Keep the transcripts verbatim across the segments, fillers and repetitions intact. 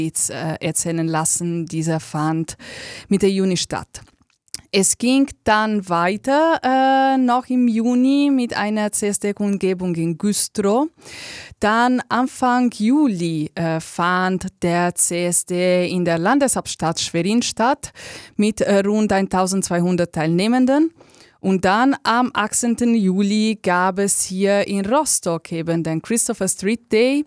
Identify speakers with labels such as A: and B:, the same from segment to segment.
A: erzählen lassen. Dieser fand Mitte Juni statt. Es ging dann weiter äh, noch im Juni mit einer C S D-Kundgebung in Güstrow. Dann Anfang Juli äh, fand der C S D in der Landeshauptstadt Schwerin statt mit äh, rund eintausendzweihundert Teilnehmenden. Und dann am achtzehnten Juli gab es hier in Rostock eben den Christopher Street Day,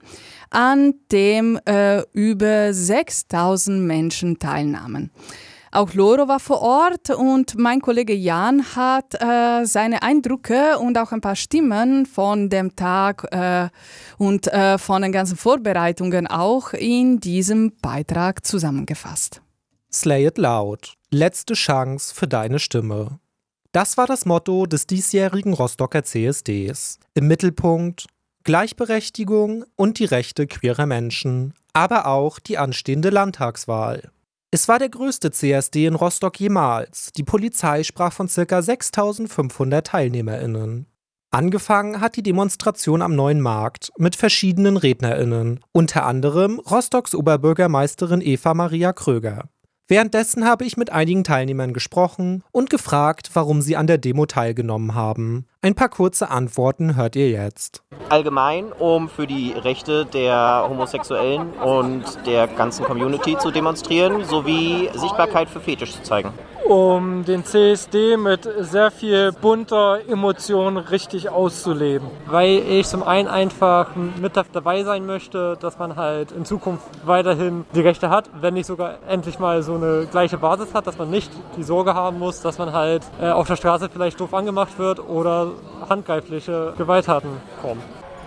A: an dem äh, über sechstausend Menschen teilnahmen. Auch Loro war vor Ort und mein Kollege Jan hat äh, seine Eindrücke und auch ein paar Stimmen von dem Tag äh, und äh, von den ganzen Vorbereitungen auch in diesem Beitrag zusammengefasst.
B: Slay it loud. Letzte Chance für deine Stimme. Das war das Motto des diesjährigen Rostocker C S Ds. Im Mittelpunkt Gleichberechtigung und die Rechte queerer Menschen, aber auch die anstehende Landtagswahl. Es war der größte C S D in Rostock jemals. Die Polizei sprach von ca. sechstausendfünfhundert TeilnehmerInnen. Angefangen hat die Demonstration am Neuen Markt mit verschiedenen RednerInnen, unter anderem Rostocks Oberbürgermeisterin Eva Maria Kröger. Währenddessen habe ich mit einigen Teilnehmern gesprochen und gefragt, warum sie an der Demo teilgenommen haben. Ein paar kurze Antworten hört ihr jetzt.
C: Allgemein, um für die Rechte der Homosexuellen und der ganzen Community zu demonstrieren, sowie Sichtbarkeit für Fetisch zu zeigen.
D: Um den C S D mit sehr viel bunter Emotion richtig auszuleben. Weil ich zum einen einfach mit dabei sein möchte, dass man halt in Zukunft weiterhin die Rechte hat, wenn nicht sogar endlich mal so eine gleiche Basis hat, dass man nicht die Sorge haben muss, dass man halt äh, auf der Straße vielleicht doof angemacht wird oder handgreifliche Gewalttaten kommen.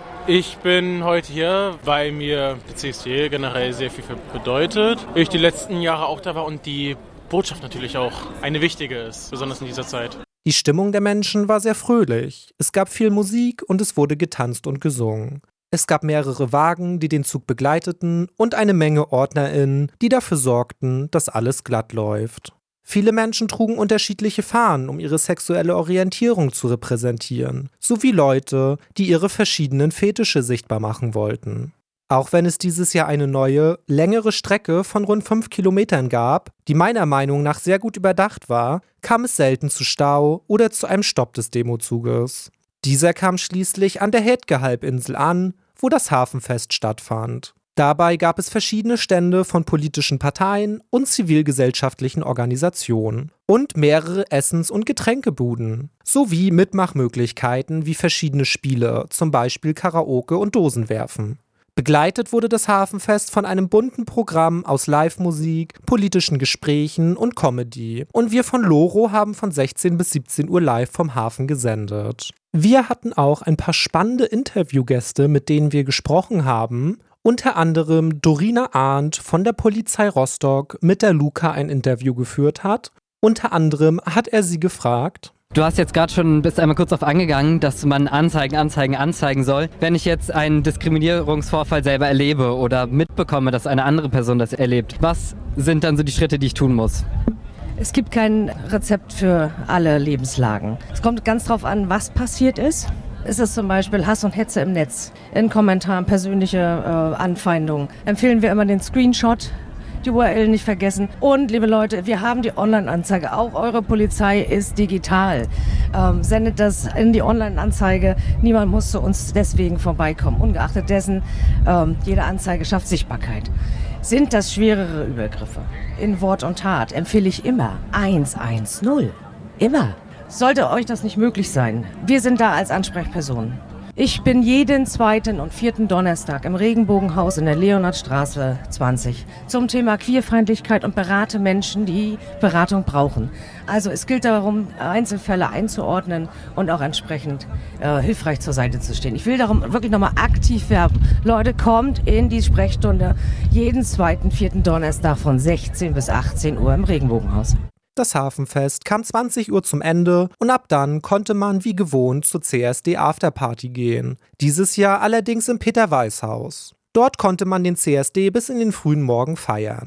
E: Ich bin heute hier, weil mir der C S D generell sehr viel bedeutet. Ich die letzten Jahre auch da war und die Botschaft natürlich auch eine wichtige ist, besonders in dieser Zeit.
B: Die Stimmung der Menschen war sehr fröhlich. Es gab viel Musik und es wurde getanzt und gesungen. Es gab mehrere Wagen, die den Zug begleiteten und eine Menge OrdnerInnen, die dafür sorgten, dass alles glatt läuft. Viele Menschen trugen unterschiedliche Fahnen, um ihre sexuelle Orientierung zu repräsentieren, sowie Leute, die ihre verschiedenen Fetische sichtbar machen wollten. Auch wenn es dieses Jahr eine neue, längere Strecke von rund fünf Kilometern gab, die meiner Meinung nach sehr gut überdacht war, kam es selten zu Stau oder zu einem Stopp des Demozuges. Dieser kam schließlich an der Hedge-Halbinsel an, wo das Hafenfest stattfand. Dabei gab es verschiedene Stände von politischen Parteien und zivilgesellschaftlichen Organisationen und mehrere Essens- und Getränkebuden, sowie Mitmachmöglichkeiten wie verschiedene Spiele, zum Beispiel Karaoke und Dosenwerfen. Begleitet wurde das Hafenfest von einem bunten Programm aus Live-Musik, politischen Gesprächen und Comedy. Und wir von Loro haben von sechzehn bis siebzehn Uhr live vom Hafen gesendet. Wir hatten auch ein paar spannende Interviewgäste, mit denen wir gesprochen haben. Unter anderem Dorina Arndt von der Polizei Rostock, mit der Luca ein Interview geführt hat. Unter anderem hat er sie gefragt:
F: Du hast jetzt gerade schon, bist einmal kurz darauf angegangen, dass man Anzeigen, Anzeigen, anzeigen soll. Wenn ich jetzt einen Diskriminierungsvorfall selber erlebe oder mitbekomme, dass eine andere Person das erlebt, was sind dann so die Schritte, die ich tun muss?
G: Es gibt kein Rezept für alle Lebenslagen. Es kommt ganz drauf an, was passiert ist. Ist es zum Beispiel Hass und Hetze im Netz, in Kommentaren persönliche äh, Anfeindungen, empfehlen wir immer den Screenshot, die U R L nicht vergessen. Und liebe Leute, wir haben die Online-Anzeige. Auch eure Polizei ist digital. Ähm, sendet das in die Online-Anzeige. Niemand muss zu uns deswegen vorbeikommen. Ungeachtet dessen, ähm, jede Anzeige schafft Sichtbarkeit. Sind das schwerere Übergriffe in Wort und Tat, empfehle ich immer eins eins null. Immer. Sollte euch das nicht möglich sein, wir sind da als Ansprechperson. Ich bin jeden zweiten und vierten Donnerstag im Regenbogenhaus in der Leonhardstraße zwanzig zum Thema Queerfeindlichkeit und berate Menschen, die Beratung brauchen. Also es gilt darum, Einzelfälle einzuordnen und auch entsprechend äh, hilfreich zur Seite zu stehen. Ich will darum wirklich nochmal aktiv werben. Leute, kommt in die Sprechstunde jeden zweiten, vierten Donnerstag von sechzehn bis achtzehn Uhr im Regenbogenhaus.
B: Das Hafenfest kam zwanzig Uhr zum Ende und ab dann konnte man wie gewohnt zur C S D Afterparty gehen. Dieses Jahr allerdings im Peter-Weiß-Haus. Dort konnte man den C S D bis in den frühen Morgen feiern.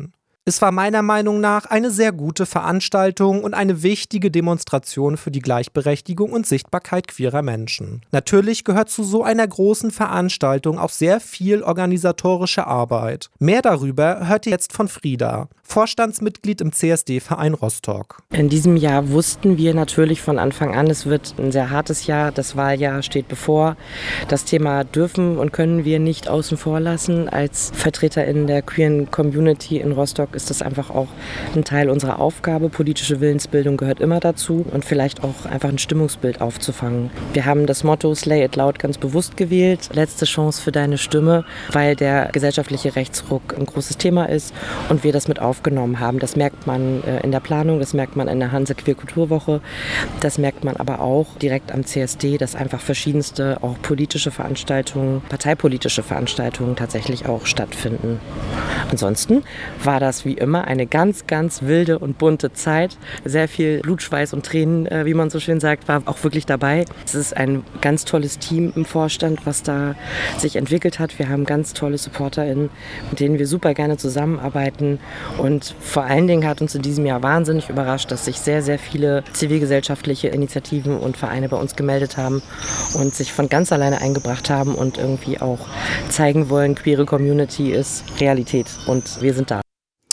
B: Es war meiner Meinung nach eine sehr gute Veranstaltung und eine wichtige Demonstration für die Gleichberechtigung und Sichtbarkeit queerer Menschen. Natürlich gehört zu so einer großen Veranstaltung auch sehr viel organisatorische Arbeit. Mehr darüber hört ihr jetzt von Frieda, Vorstandsmitglied im C S D-Verein Rostock.
H: In diesem Jahr wussten wir natürlich von Anfang an, es wird ein sehr hartes Jahr, das Wahljahr steht bevor. Das Thema dürfen und können wir nicht außen vor lassen. Als VertreterInnen der queeren Community in Rostock ist das einfach auch ein Teil unserer Aufgabe. Politische Willensbildung gehört immer dazu und vielleicht auch einfach ein Stimmungsbild aufzufangen. Wir haben das Motto Slay It Loud ganz bewusst gewählt. Letzte Chance für deine Stimme, weil der gesellschaftliche Rechtsruck ein großes Thema ist und wir das mit aufgenommen haben. Das merkt man in der Planung, das merkt man in der Hanse Queer Kulturwoche, das merkt man aber auch direkt am C S D, dass einfach verschiedenste auch politische Veranstaltungen, parteipolitische Veranstaltungen tatsächlich auch stattfinden. Ansonsten war das wie immer eine ganz, ganz wilde und bunte Zeit. Sehr viel Blut, Schweiß und Tränen, wie man so schön sagt, war auch wirklich dabei. Es ist ein ganz tolles Team im Vorstand, was da sich entwickelt hat. Wir haben ganz tolle SupporterInnen, mit denen wir super gerne zusammenarbeiten. Und vor allen Dingen hat uns in diesem Jahr wahnsinnig überrascht, dass sich sehr, sehr viele zivilgesellschaftliche Initiativen und Vereine bei uns gemeldet haben und sich von ganz alleine eingebracht haben und irgendwie auch zeigen wollen, queere Community ist Realität und wir sind da.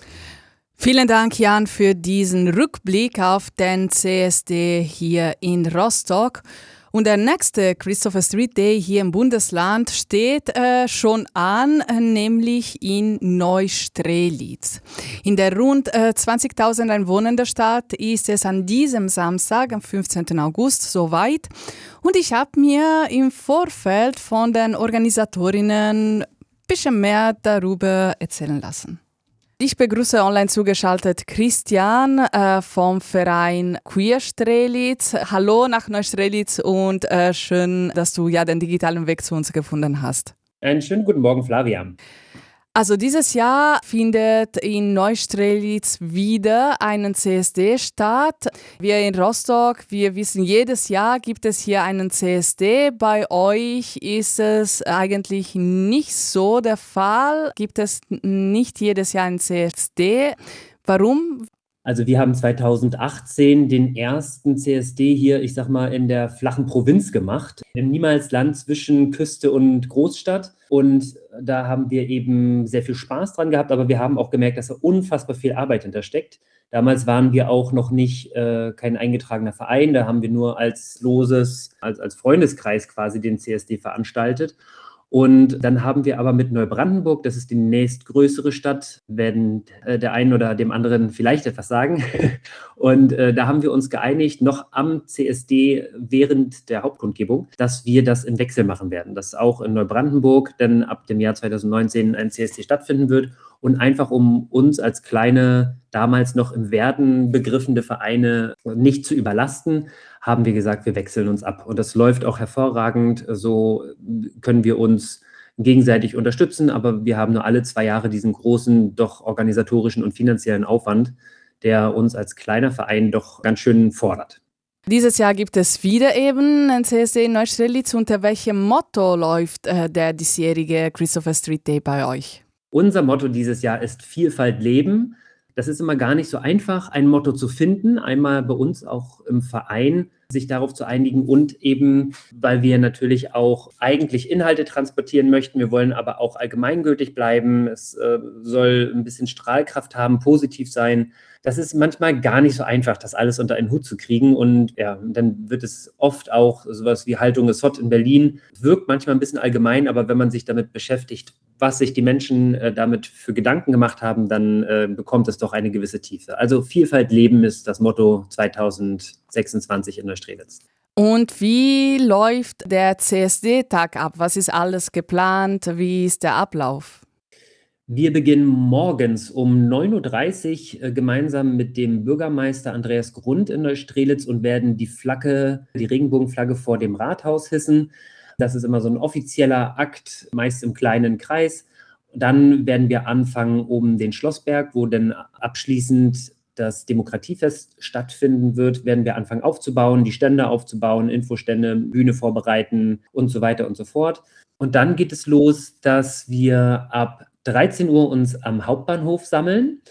A: Vielen Dank, Jan, für diesen Rückblick auf den C S D hier in Rostock. Und der nächste Christopher Street Day hier im Bundesland steht äh, schon an, nämlich in Neustrelitz. In der rund äh, zwanzigtausend einwohnenden Stadt ist es an diesem Samstag, am fünfzehnten August, soweit. Und ich habe mir im Vorfeld von den Organisatorinnen ein bisschen mehr darüber erzählen lassen. Ich begrüße online zugeschaltet Christian äh, vom Verein Queer Strelitz. Hallo nach Neustrelitz und äh, schön, dass du ja den digitalen Weg zu uns gefunden hast.
I: Einen schönen guten Morgen, Flavia.
A: Also dieses Jahr findet in Neustrelitz wieder einen C S D statt. Wir in Rostock, wir wissen, jedes Jahr gibt es hier einen C S D. Bei euch ist es eigentlich nicht so der Fall. Gibt es nicht jedes Jahr einen C S D. Warum?
I: Also wir haben zweitausendachtzehn den ersten C S D hier, ich sag mal, in der flachen Provinz gemacht, im Niemalsland zwischen Küste und Großstadt. Und da haben wir eben sehr viel Spaß dran gehabt, aber wir haben auch gemerkt, dass da unfassbar viel Arbeit hintersteckt. Damals waren wir auch noch nicht äh, kein eingetragener Verein, da haben wir nur als loses, als, als Freundeskreis quasi den C S D veranstaltet. Und dann haben wir aber mit Neubrandenburg, das ist die nächstgrößere Stadt, werden äh, der einen oder dem anderen vielleicht etwas sagen. Und äh, da haben wir uns geeinigt, noch am C S D während der Hauptkundgebung, dass wir das im Wechsel machen werden. Dass auch in Neubrandenburg dann ab dem Jahr zweitausendneunzehn ein C S D stattfinden wird. Und einfach um uns als kleine, damals noch im Werden begriffene Vereine nicht zu überlasten, haben wir gesagt, wir wechseln uns ab. Und das läuft auch hervorragend. So können wir uns gegenseitig unterstützen, aber wir haben nur alle zwei Jahre diesen großen, doch organisatorischen und finanziellen Aufwand, der uns als kleiner Verein doch ganz schön fordert.
A: Dieses Jahr gibt es wieder eben ein C S D in Neustrelitz. Unter welchem Motto läuft äh, der diesjährige Christopher Street Day bei euch?
I: Unser Motto dieses Jahr ist Vielfalt leben. Das ist immer gar nicht so einfach, ein Motto zu finden. Einmal bei uns auch im Verein, sich darauf zu einigen und eben, weil wir natürlich auch eigentlich Inhalte transportieren möchten. Wir wollen aber auch allgemeingültig bleiben. Es äh, soll ein bisschen Strahlkraft haben, positiv sein. Das ist manchmal gar nicht so einfach, das alles unter einen Hut zu kriegen. Und ja, dann wird es oft auch sowas wie Haltung ist hot in Berlin. Wirkt manchmal ein bisschen allgemein, aber wenn man sich damit beschäftigt, was sich die Menschen äh, damit für Gedanken gemacht haben, dann äh, bekommt es doch eine gewisse Tiefe. Also Vielfalt leben ist das Motto zweitausendsechsundzwanzig in Neustrelitz.
A: Und wie läuft der C S D-Tag ab? Was ist alles geplant? Wie ist der Ablauf?
I: Wir beginnen morgens um neun Uhr dreißig äh, gemeinsam mit dem Bürgermeister Andreas Grund in Neustrelitz und werden die Flagge, die Regenbogenflagge vor dem Rathaus hissen. Das ist immer so ein offizieller Akt, meist im kleinen Kreis. Dann werden wir anfangen um den Schlossberg, wo dann abschließend das Demokratiefest stattfinden wird, werden wir anfangen aufzubauen, die Stände aufzubauen, Infostände, Bühne vorbereiten und so weiter und so fort. Und dann geht es los, dass wir ab dreizehn Uhr uns am Hauptbahnhof sammeln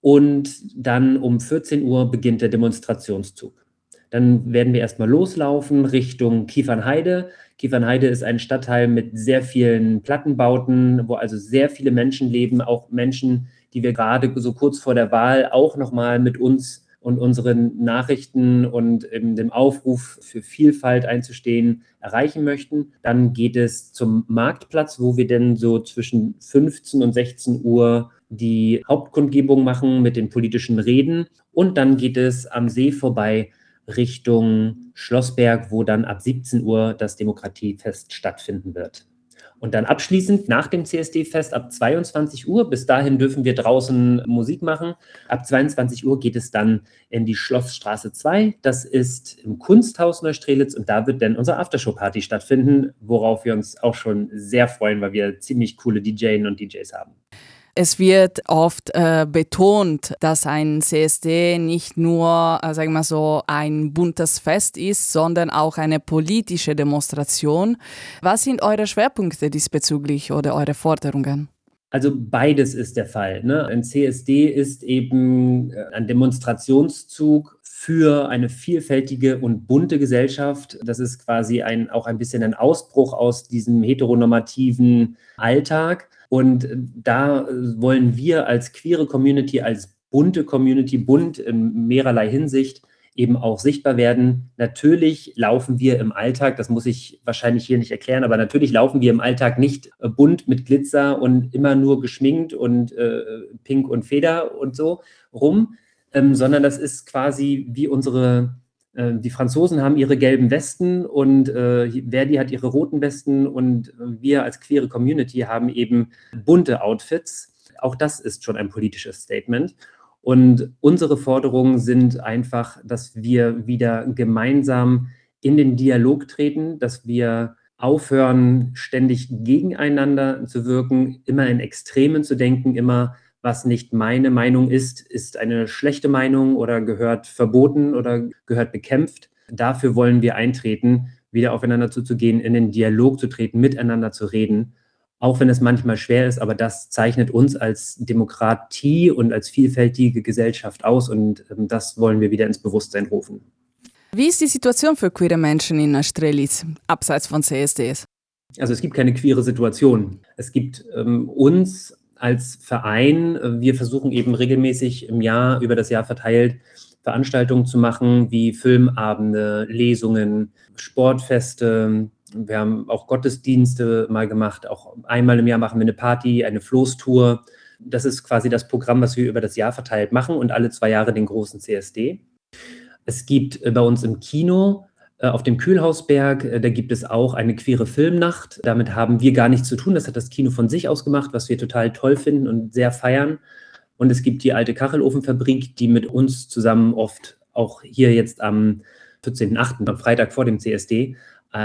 I: Und dann um vierzehn Uhr beginnt der Demonstrationszug. Dann werden wir erstmal loslaufen Richtung Kiefernheide. Kiefernheide ist ein Stadtteil mit sehr vielen Plattenbauten, wo also sehr viele Menschen leben, auch Menschen, die wir gerade so kurz vor der Wahl auch nochmal mit uns und unseren Nachrichten und ähm, dem Aufruf für Vielfalt einzustehen, erreichen möchten. Dann geht es zum Marktplatz, wo wir dann so zwischen fünfzehn und sechzehn Uhr die Hauptkundgebung machen mit den politischen Reden. Und dann geht es am See vorbei Richtung Schlossberg, wo dann ab siebzehn Uhr das Demokratiefest stattfinden wird. Und dann abschließend nach dem C S D-Fest ab zweiundzwanzig Uhr, bis dahin dürfen wir draußen Musik machen. Ab zweiundzwanzig Uhr geht es dann in die Schlossstraße zwei. Das ist im Kunsthaus Neustrelitz und da wird dann unsere Aftershow-Party stattfinden, worauf wir uns auch schon sehr freuen, weil wir ziemlich coole D Js und D Js haben.
A: Es wird oft äh, betont, dass ein C S D nicht nur, äh, sagen wir mal so, ein buntes Fest ist, sondern auch eine politische Demonstration. Was sind eure Schwerpunkte diesbezüglich oder eure Forderungen?
I: Also beides ist der Fall, ne? Ein C S D ist eben ein Demonstrationszug für eine vielfältige und bunte Gesellschaft. Das ist quasi ein, auch ein bisschen ein Ausbruch aus diesem heteronormativen Alltag. Und da wollen wir als queere Community, als bunte Community, bunt in mehrerlei Hinsicht eben auch sichtbar werden. Natürlich laufen wir im Alltag, das muss ich wahrscheinlich hier nicht erklären, aber natürlich laufen wir im Alltag nicht äh, bunt mit Glitzer und immer nur geschminkt und äh, pink und Feder und so rum, ähm, sondern das ist quasi wie unsere, äh, die Franzosen haben ihre gelben Westen und äh, Verdi hat ihre roten Westen und wir als queere Community haben eben bunte Outfits. Auch das ist schon ein politisches Statement. Und unsere Forderungen sind einfach, dass wir wieder gemeinsam in den Dialog treten, dass wir aufhören, ständig gegeneinander zu wirken, immer in Extremen zu denken, immer, was nicht meine Meinung ist, ist eine schlechte Meinung oder gehört verboten oder gehört bekämpft. Dafür wollen wir eintreten, wieder aufeinander zuzugehen, in den Dialog zu treten, miteinander zu reden. Auch wenn es manchmal schwer ist, aber das zeichnet uns als Demokratie und als vielfältige Gesellschaft aus und ähm, das wollen wir wieder ins Bewusstsein rufen.
A: Wie ist die Situation für queere Menschen in Neustrelitz, abseits von C S Ds?
I: Also es gibt keine queere Situation. Es gibt ähm, uns als Verein, äh, wir versuchen eben regelmäßig im Jahr, über das Jahr verteilt, Veranstaltungen zu machen, wie Filmabende, Lesungen, Sportfeste. Wir haben auch Gottesdienste mal gemacht, auch einmal im Jahr machen wir eine Party, eine Floßtour. Das ist quasi das Programm, was wir über das Jahr verteilt machen und alle zwei Jahre den großen C S D. Es gibt bei uns im Kino äh, auf dem Kühlhausberg, äh, da gibt es auch eine queere Filmnacht. Damit haben wir gar nichts zu tun, das hat das Kino von sich aus gemacht, was wir total toll finden und sehr feiern. Und es gibt die alte Kachelofenfabrik, die mit uns zusammen oft auch hier jetzt am vierzehnten achten, am Freitag vor dem C S D,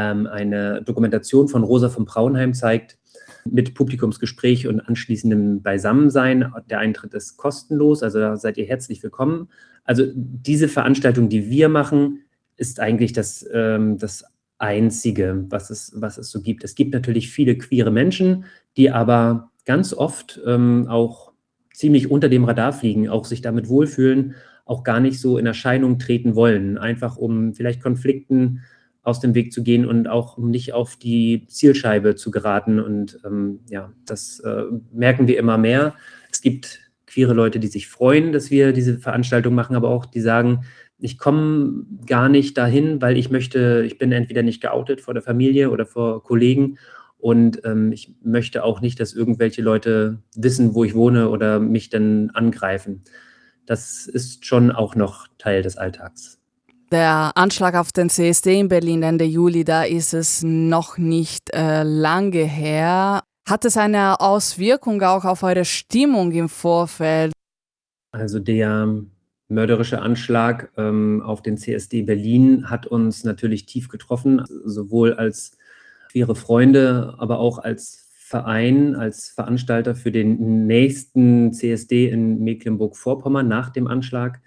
I: eine Dokumentation von Rosa von Braunheim zeigt, mit Publikumsgespräch und anschließendem Beisammensein. Der Eintritt ist kostenlos, also da seid ihr herzlich willkommen. Also diese Veranstaltung, die wir machen, ist eigentlich das, ähm, das Einzige, was es, was es so gibt. Es gibt natürlich viele queere Menschen, die aber ganz oft ähm, auch ziemlich unter dem Radar fliegen, auch sich damit wohlfühlen, auch gar nicht so in Erscheinung treten wollen, einfach um vielleicht Konflikten aus dem Weg zu gehen und auch um nicht auf die Zielscheibe zu geraten. Und ähm, ja, das äh, merken wir immer mehr. Es gibt queere Leute, die sich freuen, dass wir diese Veranstaltung machen, aber auch die sagen, ich komme gar nicht dahin, weil ich möchte, ich bin entweder nicht geoutet vor der Familie oder vor Kollegen und ähm, ich möchte auch nicht, dass irgendwelche Leute wissen, wo ich wohne oder mich dann angreifen. Das ist schon auch noch Teil des Alltags.
A: Der Anschlag auf den C S D in Berlin Ende Juli, da ist es noch nicht äh, lange her. Hat es eine Auswirkung auch auf eure Stimmung im Vorfeld?
I: Also der mörderische Anschlag ähm, auf den C S D Berlin hat uns natürlich tief getroffen, sowohl als queere Freunde, aber auch als Verein, als Veranstalter für den nächsten C S D in Mecklenburg-Vorpommern nach dem Anschlag.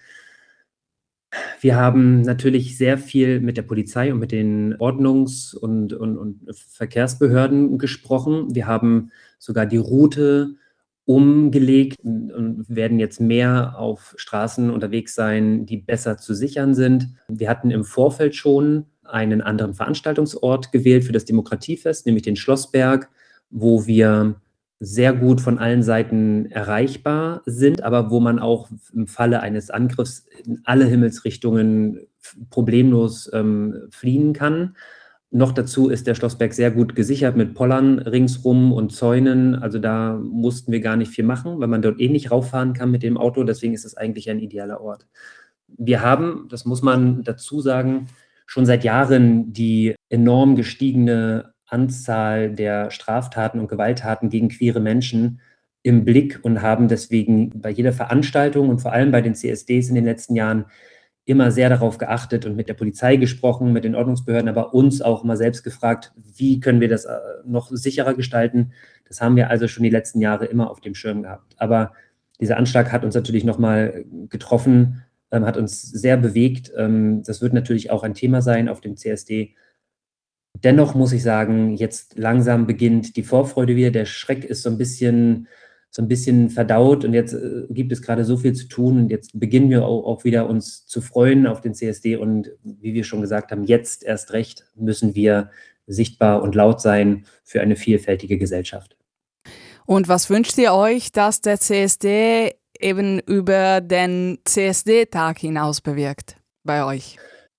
I: Wir haben natürlich sehr viel mit der Polizei und mit den Ordnungs- und, und, und Verkehrsbehörden gesprochen. Wir haben sogar die Route umgelegt und werden jetzt mehr auf Straßen unterwegs sein, die besser zu sichern sind. Wir hatten im Vorfeld schon einen anderen Veranstaltungsort gewählt für das Demokratiefest, nämlich den Schlossberg, wo wir sehr gut von allen Seiten erreichbar sind, aber wo man auch im Falle eines Angriffs in alle Himmelsrichtungen problemlos ähm, fliehen kann. Noch dazu ist der Schlossberg sehr gut gesichert mit Pollern ringsrum und Zäunen. Also da mussten wir gar nicht viel machen, weil man dort eh nicht rauffahren kann mit dem Auto. Deswegen ist es eigentlich ein idealer Ort. Wir haben, das muss man dazu sagen, schon seit Jahren die enorm gestiegene Anzahl der Straftaten und Gewalttaten gegen queere Menschen im Blick und haben deswegen bei jeder Veranstaltung und vor allem bei den C S Ds in den letzten Jahren immer sehr darauf geachtet und mit der Polizei gesprochen, mit den Ordnungsbehörden, aber uns auch immer selbst gefragt, wie können wir das noch sicherer gestalten. Das haben wir also schon die letzten Jahre immer auf dem Schirm gehabt. Aber dieser Anschlag hat uns natürlich nochmal getroffen, ähm, hat uns sehr bewegt. Ähm, das wird natürlich auch ein Thema sein auf dem C S D. Dennoch muss ich sagen, jetzt langsam beginnt die Vorfreude wieder. Der Schreck ist so ein bisschen... so ein bisschen verdaut und jetzt äh, gibt es gerade so viel zu tun und jetzt beginnen wir auch, auch wieder uns zu freuen auf den C S D und wie wir schon gesagt haben, jetzt erst recht müssen wir sichtbar und laut sein für eine vielfältige Gesellschaft.
A: Und was wünscht ihr euch, dass der C S D eben über den C S D-Tag hinaus bewirkt bei euch?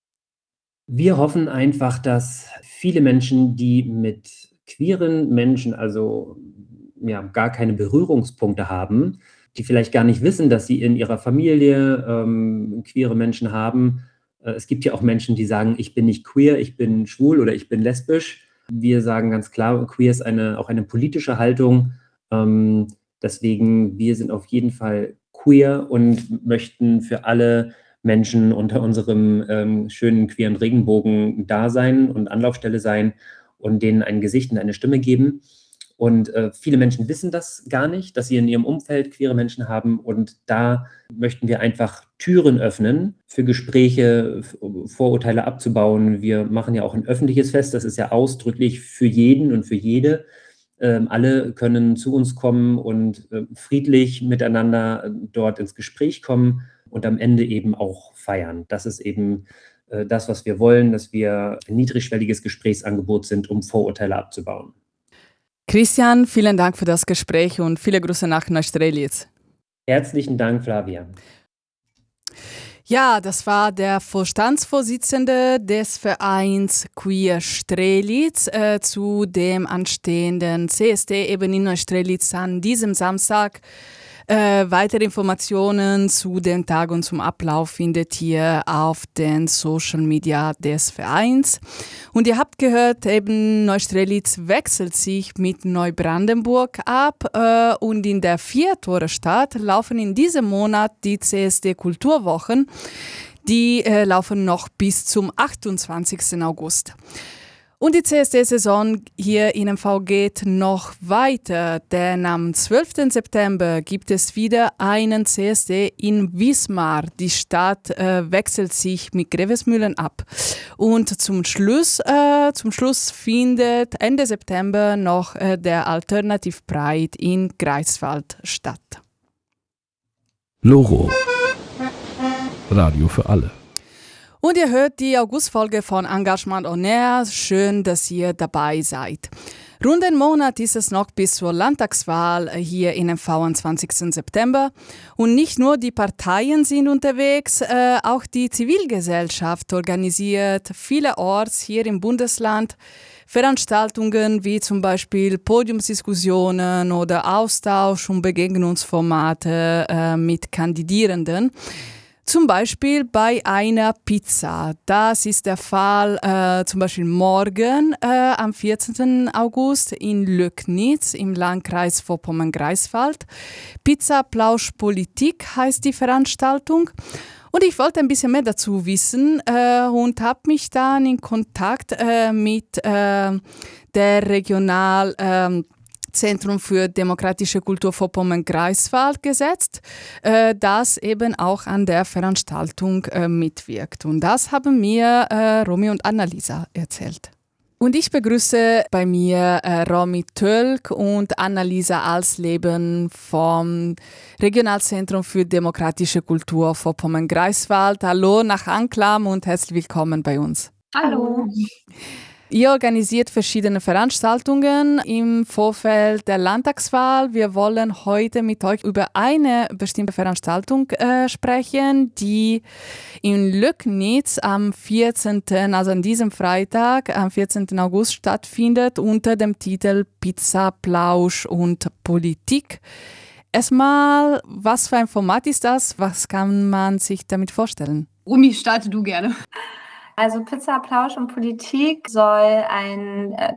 I: Wir hoffen einfach, dass viele Menschen, die mit queeren Menschen, also ja, gar keine Berührungspunkte haben, die vielleicht gar nicht wissen, dass sie in ihrer Familie ähm, queere Menschen haben. Äh, es gibt ja auch Menschen, die sagen, ich bin nicht queer, ich bin schwul oder ich bin lesbisch. Wir sagen ganz klar, queer ist eine, auch eine politische Haltung. Ähm, deswegen, wir sind auf jeden Fall queer und möchten für alle Menschen unter unserem ähm, schönen queeren Regenbogen da sein und Anlaufstelle sein und denen ein Gesicht und eine Stimme geben. Und äh, viele Menschen wissen das gar nicht, dass sie in ihrem Umfeld queere Menschen haben. Und da möchten wir einfach Türen öffnen für Gespräche, Vorurteile abzubauen. Wir machen ja auch ein öffentliches Fest. Das ist ja ausdrücklich für jeden und für jede. Ähm, alle können zu uns kommen und äh, friedlich miteinander dort ins Gespräch kommen und am Ende eben auch feiern. Das ist eben äh, das, was wir wollen, dass wir ein niedrigschwelliges Gesprächsangebot sind, um Vorurteile abzubauen.
A: Christian, vielen Dank für das Gespräch und viele Grüße nach Neustrelitz.
I: Herzlichen Dank, Flavia.
A: Ja, das war der Vorstandsvorsitzende des Vereins Queer Strelitz äh, zu dem anstehenden C S D eben in Neustrelitz an diesem Samstag. Äh, weitere Informationen zu dem Tag und zum Ablauf findet ihr auf den Social Media des Vereins. Und ihr habt gehört, eben Neustrelitz wechselt sich mit Neubrandenburg ab äh, und in der Viertore-Stadt laufen in diesem Monat die C S D-Kulturwochen. Die äh, laufen noch bis zum achtundzwanzigsten August. Und die C S D-Saison hier in M V geht noch weiter, denn am zwölften September gibt es wieder einen C S D in Wismar. Die Stadt äh, wechselt sich mit Grevesmühlen ab. Und zum Schluss, äh, zum Schluss findet Ende September noch äh, der Alternative Pride in Greifswald statt.
J: Loro. Radio für alle.
A: Und ihr hört die Augustfolge von Engagement on Air. Schön, dass ihr dabei seid. Rund einen Monat ist es noch bis zur Landtagswahl hier in M V am zwanzigsten September. Und nicht nur die Parteien sind unterwegs, äh, auch die Zivilgesellschaft organisiert vielerorts hier im Bundesland Veranstaltungen wie zum Beispiel Podiumsdiskussionen oder Austausch- und Begegnungsformate äh, mit Kandidierenden. Zum Beispiel bei einer Pizza. Das ist der Fall äh, zum Beispiel morgen äh, am vierzehnten August in Löcknitz im Landkreis Vorpommern-Greifswald. Pizza Plausch Politik heißt die Veranstaltung. Und ich wollte ein bisschen mehr dazu wissen äh, und habe mich dann in Kontakt äh, mit äh, der Regional- äh, Zentrum für demokratische Kultur Vorpommern-Greifswald gesetzt, äh, das eben auch an der Veranstaltung äh, mitwirkt. Und das haben mir äh, Romy und Annalisa erzählt. Und ich begrüße bei mir äh, Romy Tölk und Annalisa Alsleben vom Regionalzentrum für demokratische Kultur Vorpommern-Greifswald. Hallo nach Anklam und herzlich willkommen bei uns.
K: Hallo.
A: Ihr organisiert verschiedene Veranstaltungen im Vorfeld der Landtagswahl. Wir wollen heute mit euch über eine bestimmte Veranstaltung äh, sprechen, die in Löcknitz am vierzehnten, also an diesem Freitag, am vierzehnten August stattfindet, unter dem Titel Pizza, Plausch und Politik. Erstmal, was für ein Format ist das? Was kann man sich damit vorstellen?
K: Umi, starte du gerne.
L: Also Pizza, Plausch und Politik soll eine äh,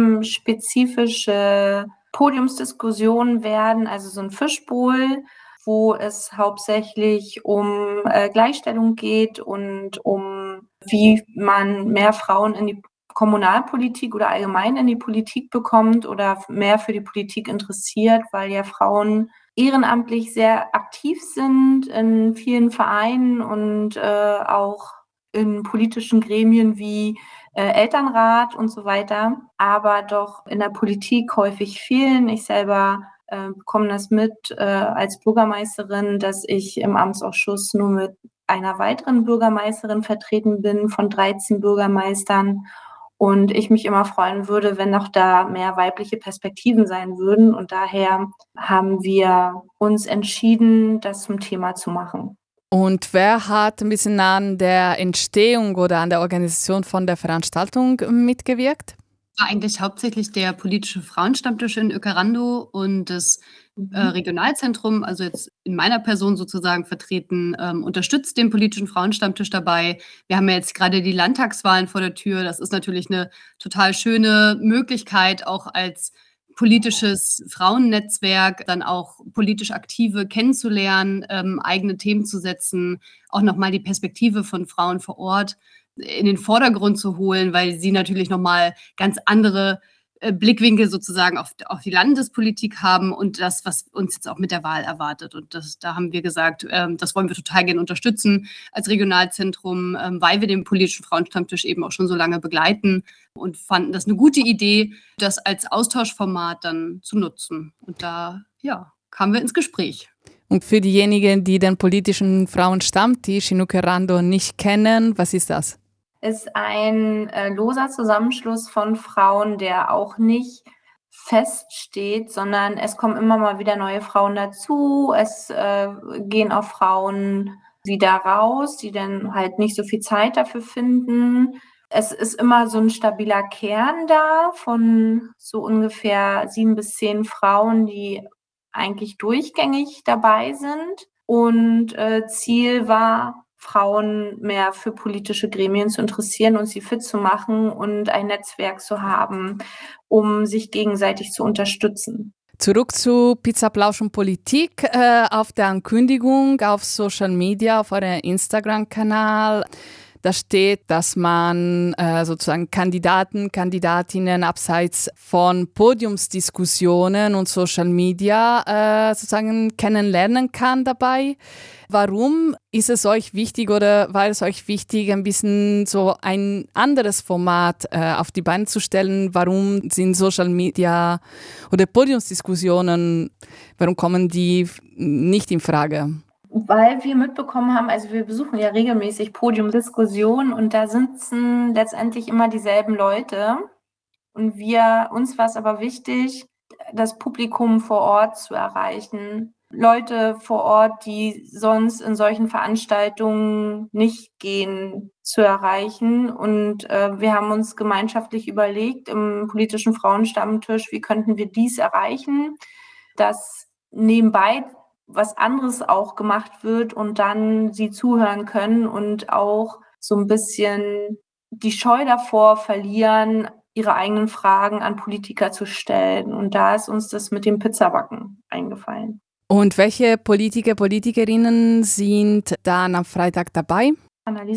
L: themenspezifische Podiumsdiskussion werden, also so ein Fischbowl, wo es hauptsächlich um äh, Gleichstellung geht und um, wie man mehr Frauen in die Kommunalpolitik oder allgemein in die Politik bekommt oder mehr für die Politik interessiert, weil ja Frauen ehrenamtlich sehr aktiv sind in vielen Vereinen und äh, auch in politischen Gremien wie äh, Elternrat und so weiter, aber doch in der Politik häufig fehlen. Ich selber äh, bekomme das mit äh, als Bürgermeisterin, dass ich im Amtsausschuss nur mit einer weiteren Bürgermeisterin vertreten bin von dreizehn Bürgermeistern und ich mich immer freuen würde, wenn noch da mehr weibliche Perspektiven sein würden, und daher haben wir uns entschieden, das zum Thema zu machen.
A: Und wer hat ein bisschen an der Entstehung oder an der Organisation von der Veranstaltung mitgewirkt?
K: War eigentlich hauptsächlich der politische Frauenstammtisch in Öckerando und das äh, Regionalzentrum, also jetzt in meiner Person sozusagen vertreten, ähm, unterstützt den politischen Frauenstammtisch dabei. Wir haben ja jetzt gerade die Landtagswahlen vor der Tür. Das ist natürlich eine total schöne Möglichkeit, auch als politisches Frauennetzwerk, dann auch politisch Aktive kennenzulernen, ähm, eigene Themen zu setzen, auch nochmal die Perspektive von Frauen vor Ort in den Vordergrund zu holen, weil sie natürlich nochmal ganz andere äh, Blickwinkel sozusagen auf, auf die Landespolitik haben und das, was uns jetzt auch mit der Wahl erwartet. Und das, da haben wir gesagt, ähm, das wollen wir total gerne unterstützen als Regionalzentrum, ähm, weil wir den politischen Frauenstammtisch eben auch schon so lange begleiten und fanden das eine gute Idee, das als Austauschformat dann zu nutzen. Und da, ja, kamen wir ins Gespräch.
A: Und für diejenigen, die den politischen Frauenstammtisch in Öckerando nicht kennen, was ist das?
L: Ist ein äh, loser Zusammenschluss von Frauen, der auch nicht feststeht, sondern es kommen immer mal wieder neue Frauen dazu. Es äh, gehen auch Frauen wieder raus, die dann halt nicht so viel Zeit dafür finden. Es ist immer so ein stabiler Kern da von so ungefähr sieben bis zehn Frauen, die eigentlich durchgängig dabei sind. Und äh, Ziel war, Frauen mehr für politische Gremien zu interessieren und sie fit zu machen und ein Netzwerk zu haben, um sich gegenseitig zu unterstützen.
A: Zurück zu Pizza, Plausch und Politik. Äh, auf der Ankündigung auf Social Media, auf eurem Instagram-Kanal, da steht, dass man äh, sozusagen Kandidaten, Kandidatinnen abseits von Podiumsdiskussionen und Social Media äh, sozusagen kennenlernen kann dabei. Warum ist es euch wichtig oder war es euch wichtig, ein bisschen so ein anderes Format äh, auf die Beine zu stellen? Warum sind Social Media oder Podiumsdiskussionen, warum kommen die nicht in Frage?
L: Weil wir mitbekommen haben, also wir besuchen ja regelmäßig Podiumdiskussionen und da sitzen letztendlich immer dieselben Leute. Und wir, uns war es aber wichtig, das Publikum vor Ort zu erreichen. Leute vor Ort, die sonst in solchen Veranstaltungen nicht gehen, zu erreichen. Und äh, wir haben uns gemeinschaftlich überlegt im politischen Frauenstammtisch, wie könnten wir dies erreichen, dass nebenbei was anderes auch gemacht wird und dann sie zuhören können und auch so ein bisschen die Scheu davor verlieren, ihre eigenen Fragen an Politiker zu stellen. Und da ist uns das mit dem Pizzabacken eingefallen.
A: Und welche Politiker, Politikerinnen sind dann am Freitag dabei?
L: Annalisa?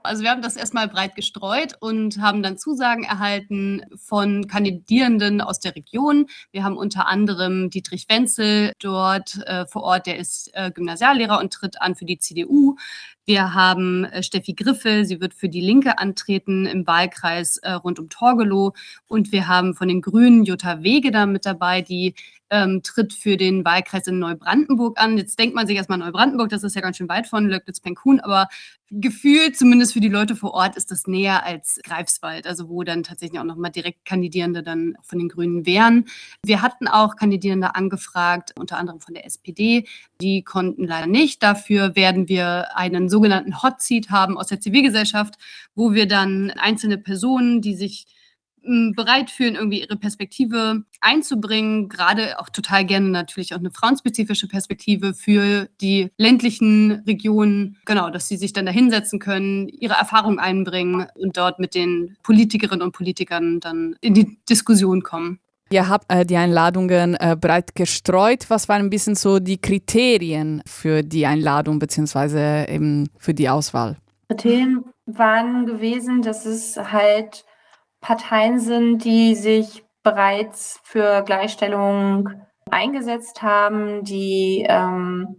K: Also wir haben das erstmal breit gestreut und haben dann Zusagen erhalten von Kandidierenden aus der Region. Wir haben unter anderem Dietrich Wenzel dort äh, vor Ort, der ist äh, Gymnasiallehrer und tritt an für die C D U. Wir haben äh, Steffi Griffel, sie wird für die Linke antreten im Wahlkreis äh, rund um Torgelow. Und wir haben von den Grünen Jutta Wegener mit dabei, die ähm, tritt für den Wahlkreis in Neubrandenburg an. Jetzt denkt man sich erstmal Neubrandenburg, das ist ja ganz schön weit von Löcknitz-Penkhuhn, aber gefühlt, zumindest für die Leute vor Ort, ist das näher als Greifswald, also wo dann tatsächlich auch nochmal direkt Kandidierende dann von den Grünen wären. Wir hatten auch Kandidierende angefragt, unter anderem von der S P D. Die konnten leider nicht. Dafür werden wir einen sogenannten Hot Seat haben aus der Zivilgesellschaft, wo wir dann einzelne Personen, die sich bereit fühlen, irgendwie ihre Perspektive einzubringen, gerade auch total gerne natürlich auch eine frauenspezifische Perspektive für die ländlichen Regionen, genau, dass sie sich dann da hinsetzen können, ihre Erfahrung einbringen und dort mit den Politikerinnen und Politikern dann in die Diskussion kommen.
A: Ihr habt äh, die Einladungen äh, breit gestreut. Was waren ein bisschen so die Kriterien für die Einladung bzw. eben für die Auswahl?
L: Kriterien waren gewesen, dass es halt Parteien sind, die sich bereits für Gleichstellung eingesetzt haben, die ähm,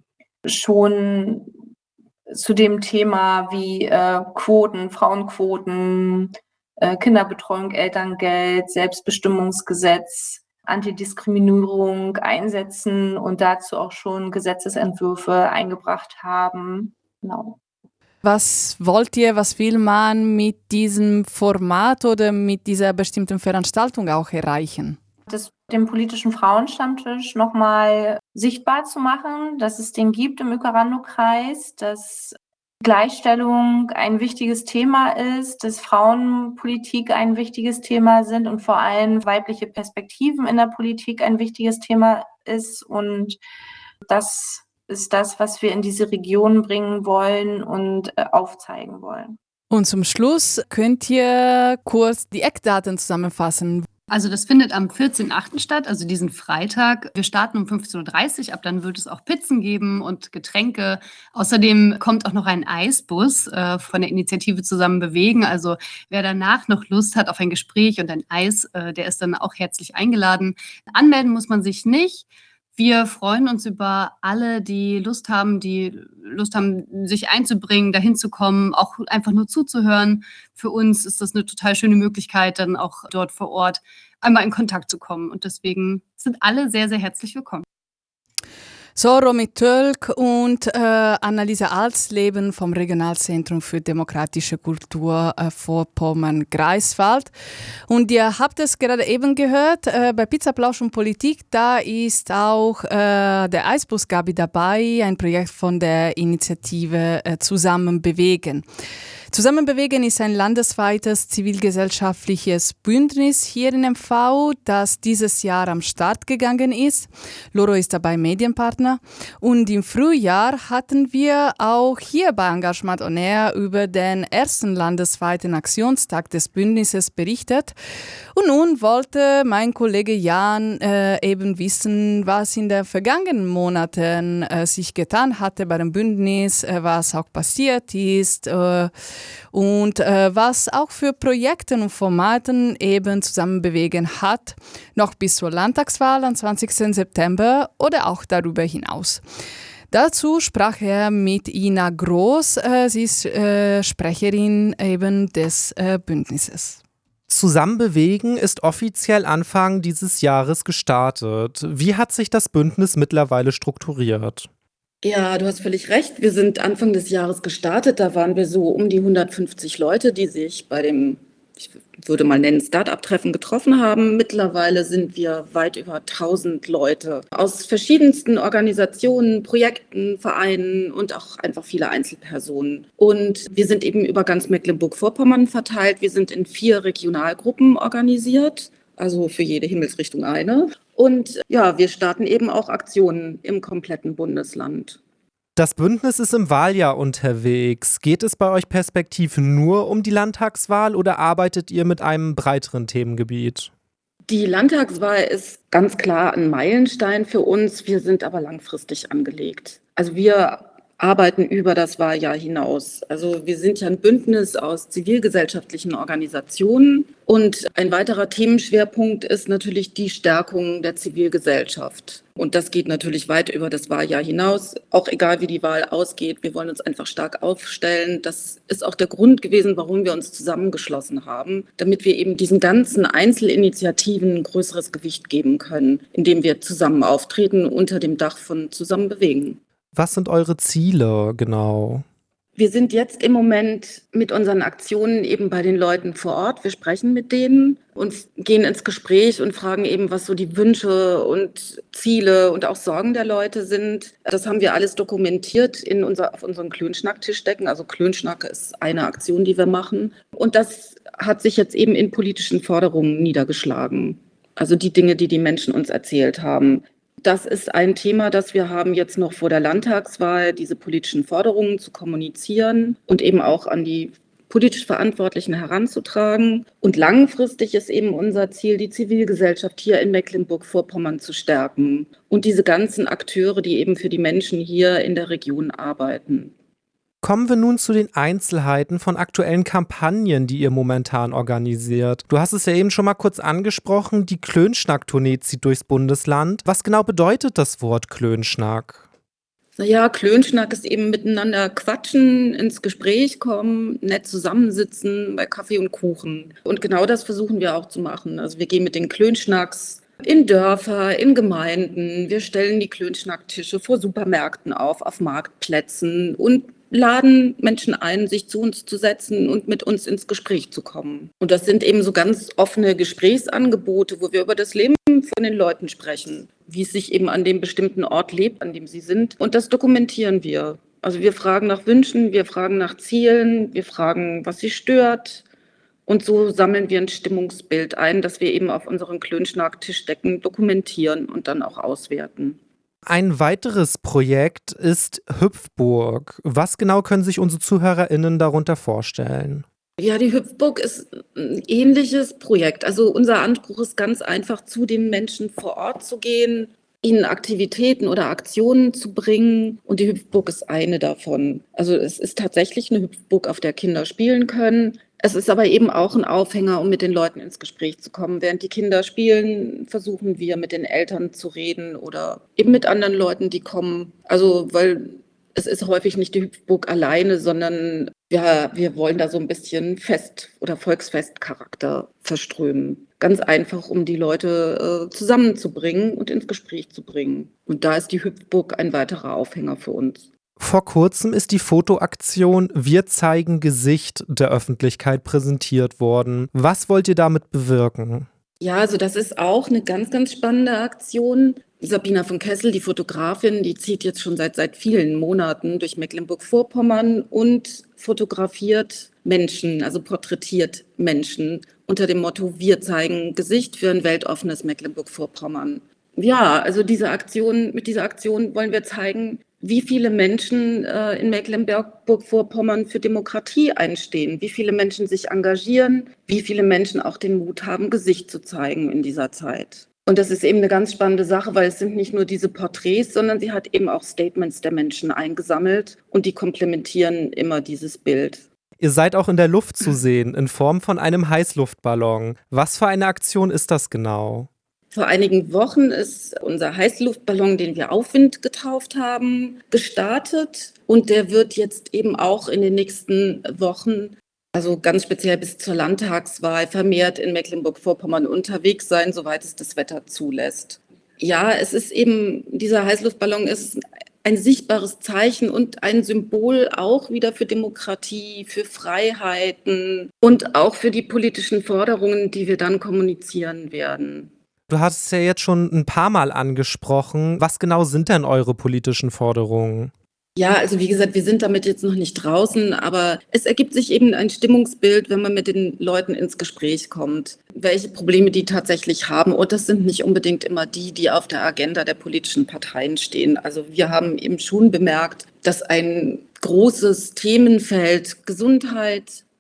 L: schon zu dem Thema wie äh, Quoten, Frauenquoten, äh, Kinderbetreuung, Elterngeld, Selbstbestimmungsgesetz, Antidiskriminierung einsetzen und dazu auch schon Gesetzesentwürfe eingebracht haben. Genau.
A: Was wollt ihr, was will man mit diesem Format oder mit dieser bestimmten Veranstaltung auch erreichen?
L: Das, den politischen Frauenstammtisch nochmal sichtbar zu machen, dass es den gibt im Uekerando-Kreis, dass Gleichstellung ein wichtiges Thema ist, dass Frauenpolitik ein wichtiges Thema sind und vor allem weibliche Perspektiven in der Politik ein wichtiges Thema ist. Und das ist das, was wir in diese Region bringen wollen und äh, aufzeigen wollen.
A: Und zum Schluss könnt ihr kurz die Eckdaten zusammenfassen.
K: Also das findet am vierzehnten achten statt, also diesen Freitag. Wir starten um fünfzehn Uhr dreißig, ab dann wird es auch Pizzen geben und Getränke. Außerdem kommt auch noch ein Eisbus äh, von der Initiative Zusammen bewegen. Also wer danach noch Lust hat auf ein Gespräch und ein Eis, äh, der ist dann auch herzlich eingeladen. Anmelden muss man sich nicht. Wir freuen uns über alle, die Lust haben, die Lust haben, sich einzubringen, dahin zu kommen, auch einfach nur zuzuhören. Für uns ist das eine total schöne Möglichkeit, dann auch dort vor Ort einmal in Kontakt zu kommen. Und deswegen sind alle sehr, sehr herzlich willkommen.
A: So, Romy Tölk und äh, Annalisa Alsleben vom Regionalzentrum für demokratische Kultur äh, Vorpommern-Greifswald. Und ihr habt es gerade eben gehört, äh, bei Pizza, Plausch und Politik, da ist auch äh, der Eisbus Gabi dabei, ein Projekt von der Initiative äh, Zusammen bewegen. Zusammen bewegen ist ein landesweites zivilgesellschaftliches Bündnis hier in M V, das dieses Jahr am Start gegangen ist. Loro ist dabei Medienpartner. Und im Frühjahr hatten wir auch hier bei Engagement On Air über den ersten landesweiten Aktionstag des Bündnisses berichtet. Und nun wollte mein Kollege Jan äh, eben wissen, was in den vergangenen Monaten äh, sich getan hatte bei dem Bündnis, äh, was auch passiert ist, äh, und äh, was auch für Projekte und Formaten eben Zusammen bewegen hat, noch bis zur Landtagswahl am zwanzigsten September oder auch darüber hinaus. Dazu sprach er mit Ina Groß, äh, sie ist äh, Sprecherin eben des äh, Bündnisses.
B: Zusammen bewegen ist offiziell Anfang dieses Jahres gestartet. Wie hat sich das Bündnis mittlerweile strukturiert?
M: Ja, du hast völlig recht. Wir sind Anfang des Jahres gestartet. Da waren wir so um die hundertfünfzig Leute, die sich bei dem, ich würde mal nennen, Start-up-Treffen getroffen haben. Mittlerweile sind wir weit über tausend Leute aus verschiedensten Organisationen, Projekten, Vereinen und auch einfach viele Einzelpersonen. Und wir sind eben über ganz Mecklenburg-Vorpommern verteilt. Wir sind in vier Regionalgruppen organisiert, also für jede Himmelsrichtung eine. Und ja, wir starten eben auch Aktionen im kompletten Bundesland.
B: Das Bündnis ist im Wahljahr unterwegs. Geht es bei euch perspektiv nur um die Landtagswahl oder arbeitet ihr mit einem breiteren Themengebiet?
M: Die Landtagswahl ist ganz klar ein Meilenstein für uns. Wir sind aber langfristig angelegt. Also wir arbeiten über das Wahljahr hinaus. Also wir sind ja ein Bündnis aus zivilgesellschaftlichen Organisationen und ein weiterer Themenschwerpunkt ist natürlich die Stärkung der Zivilgesellschaft. Und das geht natürlich weit über das Wahljahr hinaus, auch egal wie die Wahl ausgeht. Wir wollen uns einfach stark aufstellen. Das ist auch der Grund gewesen, warum wir uns zusammengeschlossen haben, damit wir eben diesen ganzen Einzelinitiativen ein größeres Gewicht geben können, indem wir zusammen auftreten unter dem Dach von Zusammen bewegen.
B: Was sind eure Ziele genau?
M: Wir sind jetzt im Moment mit unseren Aktionen eben bei den Leuten vor Ort. Wir sprechen mit denen und gehen ins Gespräch und fragen eben, was so die Wünsche und Ziele und auch Sorgen der Leute sind. Das haben wir alles dokumentiert in unser, auf unseren Klönschnack-Tischdecken. Also Klönschnack ist eine Aktion, die wir machen. Und das hat sich jetzt eben in politischen Forderungen niedergeschlagen. Also die Dinge, die die Menschen uns erzählt haben. Das ist ein Thema, das wir haben jetzt noch vor der Landtagswahl, diese politischen Forderungen zu kommunizieren und eben auch an die politisch Verantwortlichen heranzutragen. Und langfristig ist eben unser Ziel, die Zivilgesellschaft hier in Mecklenburg-Vorpommern zu stärken und diese ganzen Akteure, die eben für die Menschen hier in der Region arbeiten.
B: Kommen wir nun zu den Einzelheiten von aktuellen Kampagnen, die ihr momentan organisiert. Du hast es ja eben schon mal kurz angesprochen, die Klönschnack-Tournee zieht durchs Bundesland. Was genau bedeutet das Wort Klönschnack?
M: Naja, Klönschnack ist eben miteinander quatschen, ins Gespräch kommen, nett zusammensitzen bei Kaffee und Kuchen. Und genau das versuchen wir auch zu machen. Also wir gehen mit den Klönschnacks in Dörfer, in Gemeinden. Wir stellen die Klönschnacktische vor Supermärkten auf, auf Marktplätzen und laden Menschen ein, sich zu uns zu setzen und mit uns ins Gespräch zu kommen. Und das sind eben so ganz offene Gesprächsangebote, wo wir über das Leben von den Leuten sprechen, wie es sich eben an dem bestimmten Ort lebt, an dem sie sind. Und das dokumentieren wir. Also wir fragen nach Wünschen, wir fragen nach Zielen, wir fragen, was sie stört. Und so sammeln wir ein Stimmungsbild ein, das wir eben auf unseren Klönschnack-Tischdecken dokumentieren und dann auch auswerten.
B: Ein weiteres Projekt ist Hüpfburg. Was genau können sich unsere ZuhörerInnen darunter vorstellen?
M: Ja, die Hüpfburg ist ein ähnliches Projekt. Also unser Anspruch ist ganz einfach, zu den Menschen vor Ort zu gehen, ihnen Aktivitäten oder Aktionen zu bringen. Und die Hüpfburg ist eine davon. Also es ist tatsächlich eine Hüpfburg, auf der Kinder spielen können. Es ist aber eben auch ein Aufhänger, um mit den Leuten ins Gespräch zu kommen. Während die Kinder spielen, versuchen wir mit den Eltern zu reden oder eben mit anderen Leuten, die kommen. Also, weil es ist häufig nicht die Hüpfburg alleine, sondern ja, wir wollen da so ein bisschen Fest- oder Volksfestcharakter verströmen. Ganz einfach, um die Leute äh, zusammenzubringen und ins Gespräch zu bringen. Und da ist die Hüpfburg ein weiterer Aufhänger für uns.
B: Vor kurzem ist die Fotoaktion Wir zeigen Gesicht der Öffentlichkeit präsentiert worden. Was wollt ihr damit bewirken?
M: Ja, also das ist auch eine ganz, ganz spannende Aktion. Sabina von Kessel, die Fotografin, die zieht jetzt schon seit, seit vielen Monaten durch Mecklenburg-Vorpommern und fotografiert Menschen, also porträtiert Menschen unter dem Motto Wir zeigen Gesicht für ein weltoffenes Mecklenburg-Vorpommern. Ja, also diese Aktion, mit dieser Aktion wollen wir zeigen, wie viele Menschen äh, in Mecklenburg-Vorpommern für Demokratie einstehen, wie viele Menschen sich engagieren, wie viele Menschen auch den Mut haben, Gesicht zu zeigen in dieser Zeit. Und das ist eben eine ganz spannende Sache, weil es sind nicht nur diese Porträts, sondern sie hat eben auch Statements der Menschen eingesammelt und die komplementieren immer dieses Bild.
B: Ihr seid auch in der Luft zu sehen, in Form von einem Heißluftballon. Was für eine Aktion ist das genau?
M: Vor einigen Wochen ist unser Heißluftballon, den wir Aufwind getauft haben, gestartet. Und der wird jetzt eben auch in den nächsten Wochen, also ganz speziell bis zur Landtagswahl, vermehrt in Mecklenburg-Vorpommern unterwegs sein, soweit es das Wetter zulässt. Ja, es ist eben, dieser Heißluftballon ist ein sichtbares Zeichen und ein Symbol auch wieder für Demokratie, für Freiheiten und auch für die politischen Forderungen, die wir dann kommunizieren werden.
B: Du hast es ja jetzt schon ein paar Mal angesprochen. Was genau sind denn eure politischen Forderungen?
M: Ja, also wie gesagt, wir sind damit jetzt noch nicht draußen, aber es ergibt sich eben ein Stimmungsbild, wenn man mit den Leuten ins Gespräch kommt, welche Probleme die tatsächlich haben. Und das sind nicht unbedingt immer die, die auf der Agenda der politischen Parteien stehen. Also wir haben eben schon bemerkt, dass ein großes Themenfeld Gesundheit,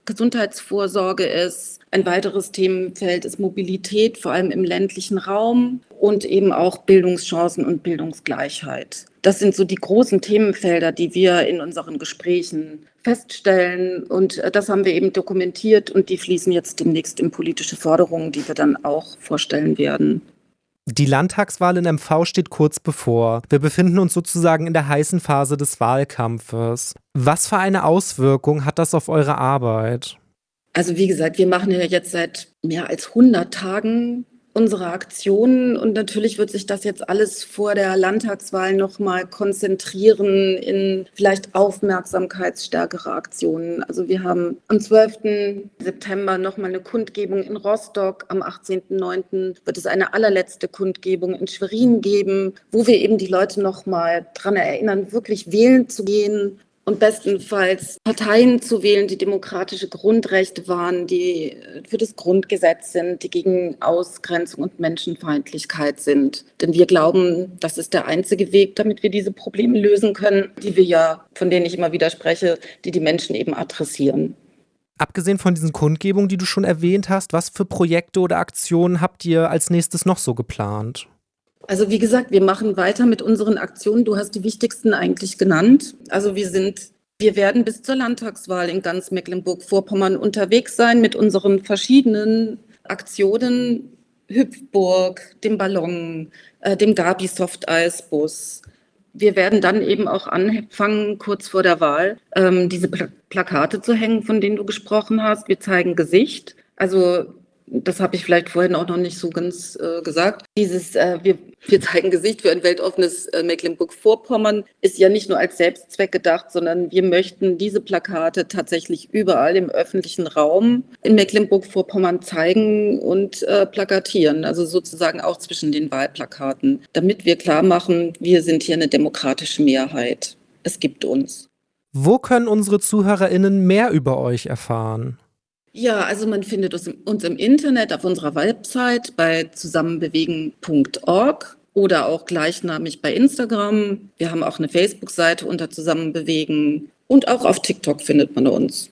M: Gesundheitsvorsorge ist. Ein weiteres Themenfeld ist Mobilität, vor allem im ländlichen Raum und eben auch Bildungschancen und Bildungsgleichheit. Das sind so die großen Themenfelder, die wir in unseren Gesprächen feststellen und das haben wir eben dokumentiert und die fließen jetzt demnächst in politische Forderungen, die wir dann auch vorstellen werden.
B: Die Landtagswahl in M V steht kurz bevor. Wir befinden uns sozusagen in der heißen Phase des Wahlkampfes. Was für eine Auswirkung hat das auf eure Arbeit?
M: Also wie gesagt, wir machen ja jetzt seit mehr als hundert Tagen unsere Aktionen und natürlich wird sich das jetzt alles vor der Landtagswahl nochmal konzentrieren in vielleicht aufmerksamkeitsstärkere Aktionen. Also wir haben am zwölften September nochmal eine Kundgebung in Rostock, am achtzehnten neunten wird es eine allerletzte Kundgebung in Schwerin geben, wo wir eben die Leute nochmal daran erinnern, wirklich wählen zu gehen. Und bestenfalls Parteien zu wählen, die demokratische Grundrechte wahren, die für das Grundgesetz sind, die gegen Ausgrenzung und Menschenfeindlichkeit sind. Denn wir glauben, das ist der einzige Weg, damit wir diese Probleme lösen können, die wir ja, von denen ich immer wieder spreche, die die Menschen eben adressieren.
B: Abgesehen von diesen Kundgebungen, die du schon erwähnt hast, was für Projekte oder Aktionen habt ihr als nächstes noch so geplant?
M: Also wie gesagt, wir machen weiter mit unseren Aktionen. Du hast die wichtigsten eigentlich genannt. Also wir sind, wir werden bis zur Landtagswahl in ganz Mecklenburg-Vorpommern unterwegs sein mit unseren verschiedenen Aktionen, Hüpfburg, dem Ballon, äh, dem Gabi Softeisbus. Wir werden dann eben auch anfangen, kurz vor der Wahl, ähm, diese Pla- Plakate zu hängen, von denen du gesprochen hast. Wir zeigen Gesicht. Also das habe ich vielleicht vorhin auch noch nicht so ganz äh, gesagt. Dieses äh, wir, wir zeigen Gesicht für ein weltoffenes äh, Mecklenburg-Vorpommern ist ja nicht nur als Selbstzweck gedacht, sondern wir möchten diese Plakate tatsächlich überall im öffentlichen Raum in Mecklenburg-Vorpommern zeigen und äh, plakatieren, also sozusagen auch zwischen den Wahlplakaten, damit wir klar machen, wir sind hier eine demokratische Mehrheit. Es gibt uns.
B: Wo können unsere ZuhörerInnen mehr über euch erfahren?
M: Ja, also man findet uns im Internet auf unserer Website bei zusammenbewegen punkt org oder auch gleichnamig bei Instagram. Wir haben auch eine Facebook-Seite unter Zusammenbewegen und auch auf TikTok findet man uns.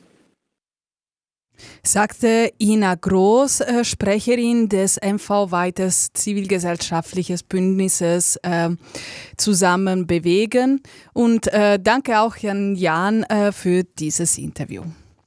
A: Sagte Ina Groß, äh, Sprecherin des M V-weites zivilgesellschaftliches Bündnisses äh, Zusammenbewegen. Und äh, danke auch an Jan äh, für dieses Interview.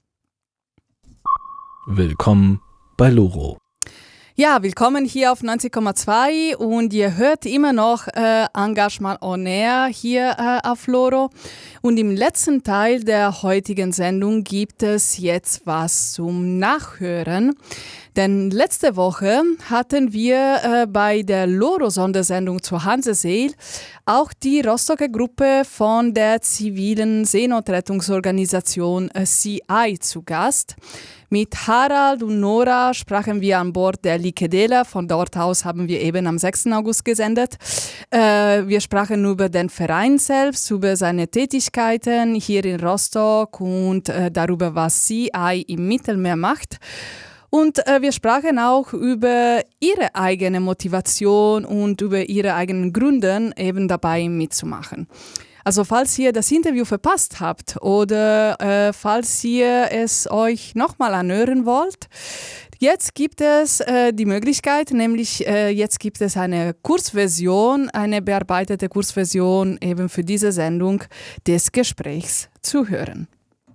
J: Willkommen bei Loro.
A: Ja, willkommen hier auf neunzig Komma zwei und ihr hört immer noch äh, Engagement on Air hier äh, auf Loro. Und im letzten Teil der heutigen Sendung gibt es jetzt was zum Nachhören. Denn letzte Woche hatten wir äh, bei der Loro-Sondersendung zur Hanseseel auch die Rostocker Gruppe von der zivilen Seenotrettungsorganisation äh, C I zu Gast. Mit Harald und Nora sprachen wir an Bord der Likedela. Von dort aus haben wir eben am sechsten August gesendet. Äh, wir sprachen über den Verein selbst, über seine Tätigkeiten hier in Rostock und äh, darüber, was C I im Mittelmeer macht. Und äh, wir sprachen auch über ihre eigene Motivation und über ihre eigenen Gründe, eben dabei mitzumachen. Also falls ihr das Interview verpasst habt oder äh, falls ihr es euch nochmal anhören wollt, jetzt gibt es äh, die Möglichkeit, nämlich äh, jetzt gibt es eine Kurzversion, eine bearbeitete Kurzversion eben für diese Sendung des Gesprächs zu hören.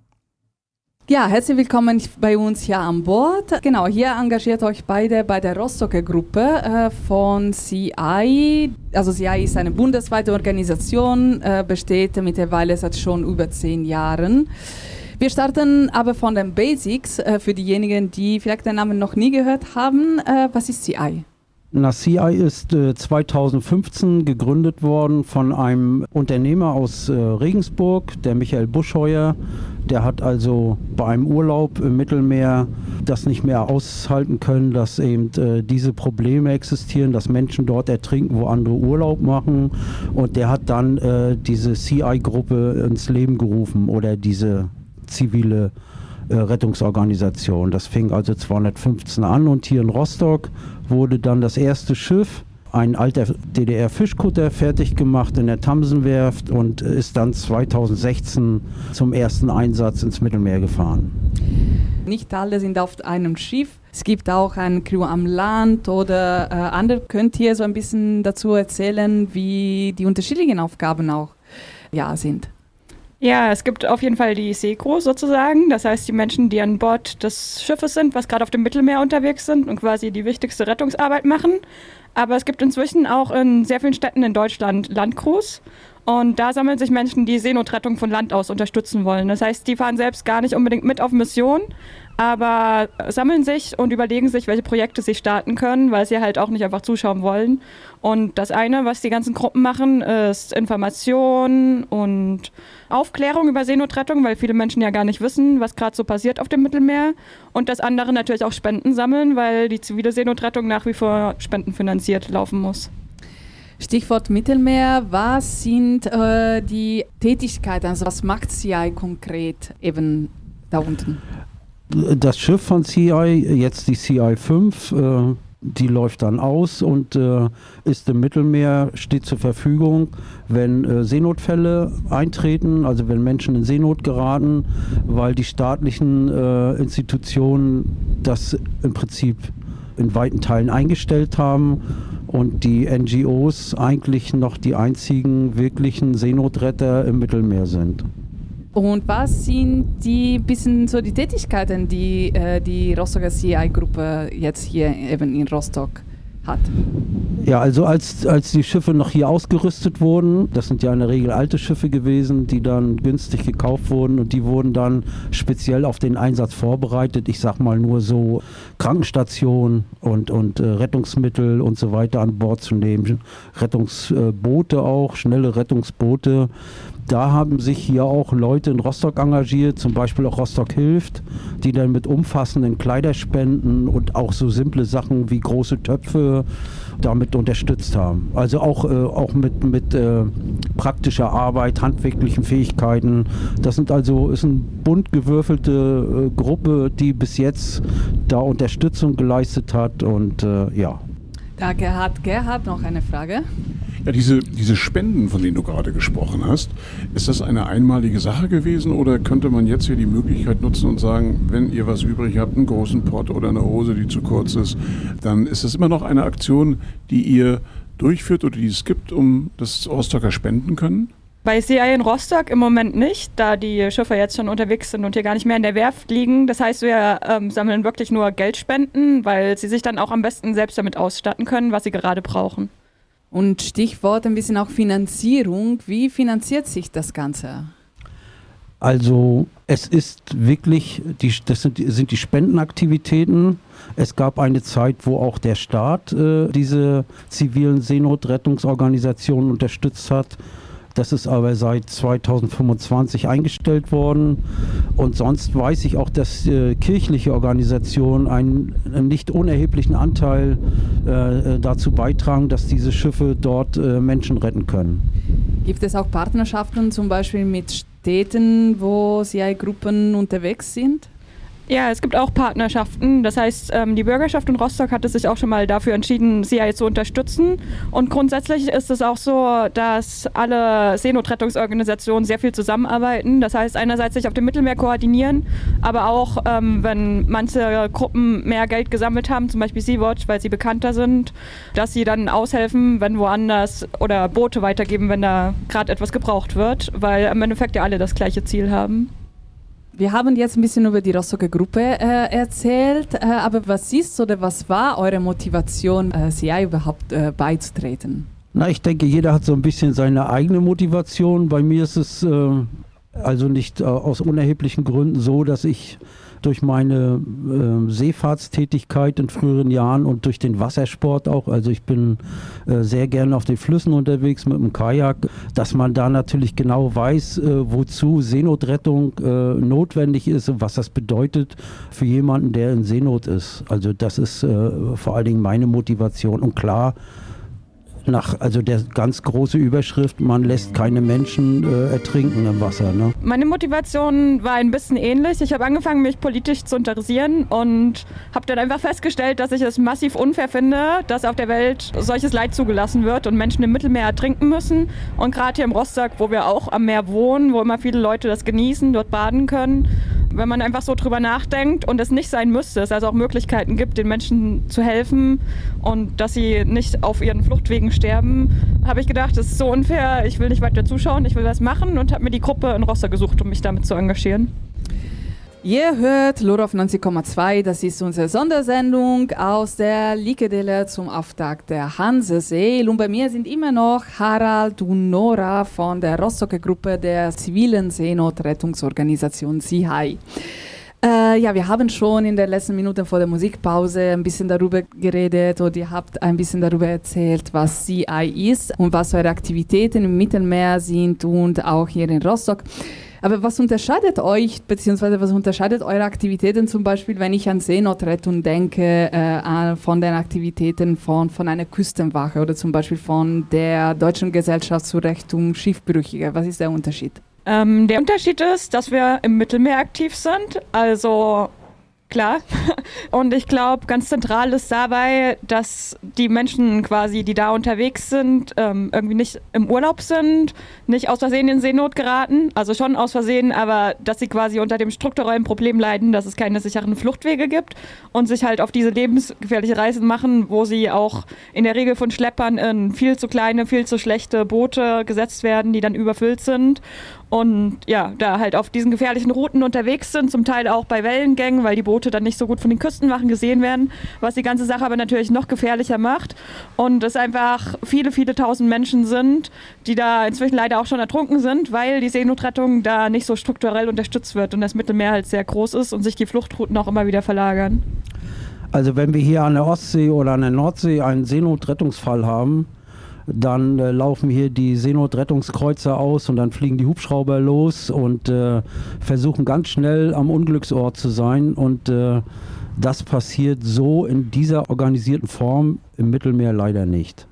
A: Ja, herzlich willkommen bei uns hier an Bord. Genau, hier engagiert euch beide bei der Rostocker Gruppe äh, von C I. Also C I ist eine bundesweite Organisation, äh, besteht mittlerweile seit schon über zehn Jahren. Wir starten aber von den Basics äh, für diejenigen, die vielleicht den Namen noch nie gehört haben. Äh, was ist C I?
N: Na, C I ist äh, zweitausendfünfzehn gegründet worden von einem Unternehmer aus äh, Regensburg, der Michael Buschheuer. Der hat also bei einem Urlaub im Mittelmeer das nicht mehr aushalten können, dass eben äh, diese Probleme existieren, dass Menschen dort ertrinken, wo andere Urlaub machen. Und der hat dann äh, diese C I-Gruppe ins Leben gerufen oder diese zivile äh, Rettungsorganisation. Das fing also zweihundertfünfzehn an und hier in Rostock wurde dann das erste Schiff, ein alter D D R-Fischkutter, fertig gemacht in der Tamsenwerft und ist dann zweitausendsechzehn zum ersten Einsatz ins Mittelmeer gefahren.
A: Nicht alle sind auf einem Schiff. Es gibt auch eine Crew am Land oder äh, andere. Könnt ihr so ein bisschen dazu erzählen, wie die unterschiedlichen Aufgaben auch ja, sind?
O: Ja, es gibt auf jeden Fall die Seecrew sozusagen, das heißt die Menschen, die an Bord des Schiffes sind, was gerade auf dem Mittelmeer unterwegs sind und quasi die wichtigste Rettungsarbeit machen. Aber es gibt inzwischen auch in sehr vielen Städten in Deutschland Landcrews. Und da sammeln sich Menschen, die Seenotrettung von Land aus unterstützen wollen. Das heißt, die fahren selbst gar nicht unbedingt mit auf Mission, aber sammeln sich und überlegen sich, welche Projekte sie starten können, weil sie halt auch nicht einfach zuschauen wollen. Und das eine, was die ganzen Gruppen machen, ist Information und Aufklärung über Seenotrettung, weil viele Menschen ja gar nicht wissen, was gerade so passiert auf dem Mittelmeer. Und das andere natürlich auch Spenden sammeln, weil die zivile Seenotrettung nach wie vor spendenfinanziert laufen muss.
A: Stichwort Mittelmeer, was sind äh, die Tätigkeiten, also was macht C I konkret eben da unten?
N: Das Schiff von C I, jetzt die C I fünf, äh, die läuft dann aus und äh, ist im Mittelmeer, steht zur Verfügung, wenn äh, Seenotfälle eintreten, also wenn Menschen in Seenot geraten, weil die staatlichen äh, Institutionen das im Prinzip in weiten Teilen eingestellt haben und die N G Os eigentlich noch die einzigen wirklichen Seenotretter im Mittelmeer sind.
A: Und was sind die bisschen so die Tätigkeiten, die äh, die Rostocker C I-Gruppe jetzt hier eben in Rostock hat?
N: Ja, also als, als die Schiffe noch hier ausgerüstet wurden, das sind ja in der Regel alte Schiffe gewesen, die dann günstig gekauft wurden und die wurden dann speziell auf den Einsatz vorbereitet. Ich sag mal nur so Krankenstationen und, und äh, Rettungsmittel und so weiter an Bord zu nehmen. Rettungsboote auch, schnelle Rettungsboote. Da haben sich hier auch Leute in Rostock engagiert, zum Beispiel auch Rostock hilft, die dann mit umfassenden Kleiderspenden und auch so simple Sachen wie große Töpfe damit unterstützt haben. Also auch, äh, auch mit, mit äh, praktischer Arbeit, handwerklichen Fähigkeiten. Das sind also, ist eine bunt gewürfelte äh, Gruppe, die bis jetzt da Unterstützung geleistet hat und äh, ja.
A: Da Gerhard, Gerhard noch eine Frage.
P: Ja, diese, diese Spenden, von denen du gerade gesprochen hast, ist das eine einmalige Sache gewesen oder könnte man jetzt hier die Möglichkeit nutzen und sagen, wenn ihr was übrig habt, einen großen Pott oder eine Hose, die zu kurz ist, dann ist das immer noch eine Aktion, die ihr durchführt oder die es gibt, um das Rostocker spenden können?
O: Bei C I in Rostock im Moment nicht, da die Schiffe jetzt schon unterwegs sind und hier gar nicht mehr in der Werft liegen. Das heißt, wir ähm, sammeln wirklich nur Geldspenden, weil sie sich dann auch am besten selbst damit ausstatten können, was sie gerade brauchen.
A: Und Stichwort ein bisschen auch Finanzierung. Wie finanziert sich das Ganze?
N: Also es ist wirklich, die, das sind, sind die Spendenaktivitäten. Es gab eine Zeit, wo auch der Staat äh, diese zivilen Seenotrettungsorganisationen unterstützt hat. Das ist aber seit zweitausendfünfundzwanzig eingestellt worden. Und sonst weiß ich auch, dass äh, kirchliche Organisationen einen, einen nicht unerheblichen Anteil äh, dazu beitragen, dass diese Schiffe dort äh, Menschen retten können.
A: Gibt es auch Partnerschaften zum Beispiel mit Städten, wo C I-Gruppen unterwegs sind?
O: Ja, es gibt auch Partnerschaften. Das heißt, die Bürgerschaft in Rostock hatte sich auch schon mal dafür entschieden, C I zu unterstützen. Und grundsätzlich ist es auch so, dass alle Seenotrettungsorganisationen sehr viel zusammenarbeiten. Das heißt, einerseits sich auf dem Mittelmeer koordinieren, aber auch, ähm, wenn manche Gruppen mehr Geld gesammelt haben, zum Beispiel Sea-Watch, weil sie bekannter sind, dass sie dann aushelfen, wenn woanders oder Boote weitergeben, wenn da gerade etwas gebraucht wird, weil im Endeffekt ja alle das gleiche Ziel haben.
A: Wir haben jetzt ein bisschen über die Rostocker Gruppe äh, erzählt, äh, aber was ist oder was war eure Motivation, äh, C I überhaupt äh, beizutreten?
N: Na, ich denke, jeder hat so ein bisschen seine eigene Motivation. Bei mir ist es äh, also nicht äh, aus unerheblichen Gründen so, dass ich durch meine äh, Seefahrtstätigkeit in früheren Jahren und durch den Wassersport auch, also ich bin äh, sehr gerne auf den Flüssen unterwegs mit dem Kajak, dass man da natürlich genau weiß, äh, wozu Seenotrettung äh, notwendig ist und was das bedeutet für jemanden, der in Seenot ist. Also das ist äh, vor allen Dingen meine Motivation und klar, nach, also der ganz große Überschrift, man lässt keine Menschen äh, ertrinken im Wasser. Ne?
O: Meine Motivation war ein bisschen ähnlich. Ich habe angefangen, mich politisch zu interessieren und habe dann einfach festgestellt, dass ich es massiv unfair finde, dass auf der Welt solches Leid zugelassen wird und Menschen im Mittelmeer ertrinken müssen. Und gerade hier im Rostock, wo wir auch am Meer wohnen, wo immer viele Leute das genießen, dort baden können, Wenn man einfach so drüber nachdenkt und es nicht sein müsste, es also auch Möglichkeiten gibt, den Menschen zu helfen und dass sie nicht auf ihren Fluchtwegen sterben, habe ich gedacht, das ist so unfair, ich will nicht weiter zuschauen, ich will was machen und habe mir die Gruppe in Rostock gesucht, um mich damit zu engagieren.
A: Ihr hört Lora auf neunzig Komma zwei, das ist unsere Sondersendung aus der Likedele zum Auftakt der Hansesee. Und bei mir sind immer noch Harald und Nora von der Rostocker Gruppe der zivilen Seenotrettungsorganisation S I H I. Äh, ja, wir haben schon in den letzten Minuten vor der Musikpause ein bisschen darüber geredet und ihr habt ein bisschen darüber erzählt, was S I H I ist und was eure Aktivitäten im Mittelmeer sind und auch hier in Rostock. Aber was unterscheidet euch, beziehungsweise was unterscheidet eure Aktivitäten zum Beispiel, wenn ich an Seenotrettung denke, äh, von den Aktivitäten von, von einer Küstenwache oder zum Beispiel von der Deutschen Gesellschaft zur Rettung Schiffbrüchiger? Was ist der Unterschied?
O: Ähm, der Unterschied ist, dass wir im Mittelmeer aktiv sind, also klar. Und ich glaube, ganz zentral ist dabei, dass die Menschen quasi, die da unterwegs sind, ähm, irgendwie nicht im Urlaub sind, nicht aus Versehen in Seenot geraten, also schon aus Versehen, aber dass sie quasi unter dem strukturellen Problem leiden, dass es keine sicheren Fluchtwege gibt und sich halt auf diese lebensgefährliche Reisen machen, wo sie auch in der Regel von Schleppern in viel zu kleine, viel zu schlechte Boote gesetzt werden, die dann überfüllt sind. Und ja, da halt auf diesen gefährlichen Routen unterwegs sind, zum Teil auch bei Wellengängen, weil die Boote dann nicht so gut von den Küstenwachen gesehen werden, was die ganze Sache aber natürlich noch gefährlicher macht. Und es einfach viele, viele tausend Menschen sind, die da inzwischen leider auch schon ertrunken sind, weil die Seenotrettung da nicht so strukturell unterstützt wird und das Mittelmeer halt sehr groß ist und sich die Fluchtrouten auch immer wieder verlagern.
N: Also wenn wir hier an der Ostsee oder an der Nordsee einen Seenotrettungsfall haben, dann äh, laufen hier die Seenotrettungskreuzer aus und dann fliegen die Hubschrauber los und äh, versuchen ganz schnell am Unglücksort zu sein. Und äh, das passiert so in dieser organisierten Form im Mittelmeer leider nicht.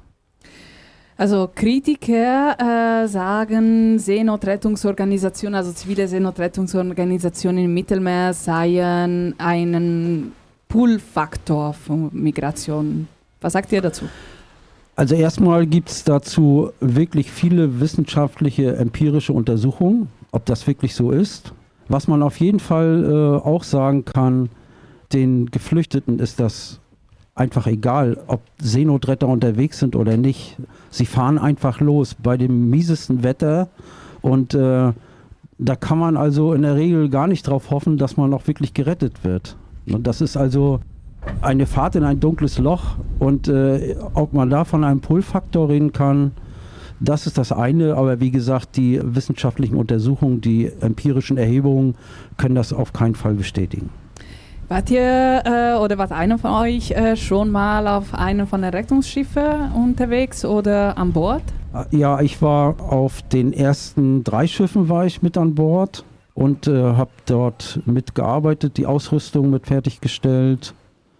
A: Also Kritiker äh, sagen, Seenotrettungsorganisationen, also zivile Seenotrettungsorganisationen im Mittelmeer seien ein Pull-Faktor von Migration. Was sagt ihr dazu?
N: Also erstmal gibt es dazu wirklich viele wissenschaftliche, empirische Untersuchungen, ob das wirklich so ist. Was man auf jeden Fall äh, auch sagen kann, den Geflüchteten ist das einfach egal, ob Seenotretter unterwegs sind oder nicht. Sie fahren einfach los bei dem miesesten Wetter und äh, da kann man also in der Regel gar nicht drauf hoffen, dass man auch wirklich gerettet wird. Und das ist also eine Fahrt in ein dunkles Loch und äh, ob man da von einem Pull-Faktor reden kann, das ist das eine, aber wie gesagt, die wissenschaftlichen Untersuchungen, die empirischen Erhebungen können das auf keinen Fall bestätigen.
A: Wart ihr äh, oder wart einer von euch äh, schon mal auf einem von den Rettungsschiffen unterwegs oder an Bord?
N: Ja, ich war auf den ersten drei Schiffen war ich mit an Bord und äh, habe dort mitgearbeitet, die Ausrüstung mit fertiggestellt.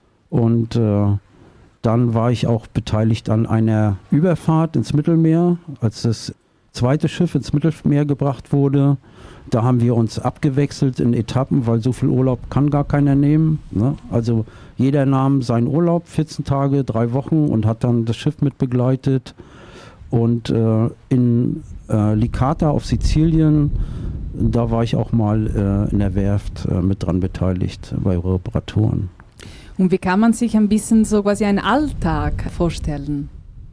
N: Und äh, dann war ich auch beteiligt an einer Überfahrt ins Mittelmeer, als das zweite Schiff ins Mittelmeer gebracht wurde. Da haben wir uns abgewechselt in Etappen, weil so viel Urlaub kann gar keiner nehmen. Ne? Also jeder nahm seinen Urlaub, vierzehn Tage, drei Wochen und hat dann das Schiff mit begleitet. Und äh, in äh, Licata auf Sizilien, da war ich auch mal äh, in der Werft äh, mit dran beteiligt bei Reparaturen.
A: Und wie kann man sich ein bisschen so quasi einen Alltag vorstellen?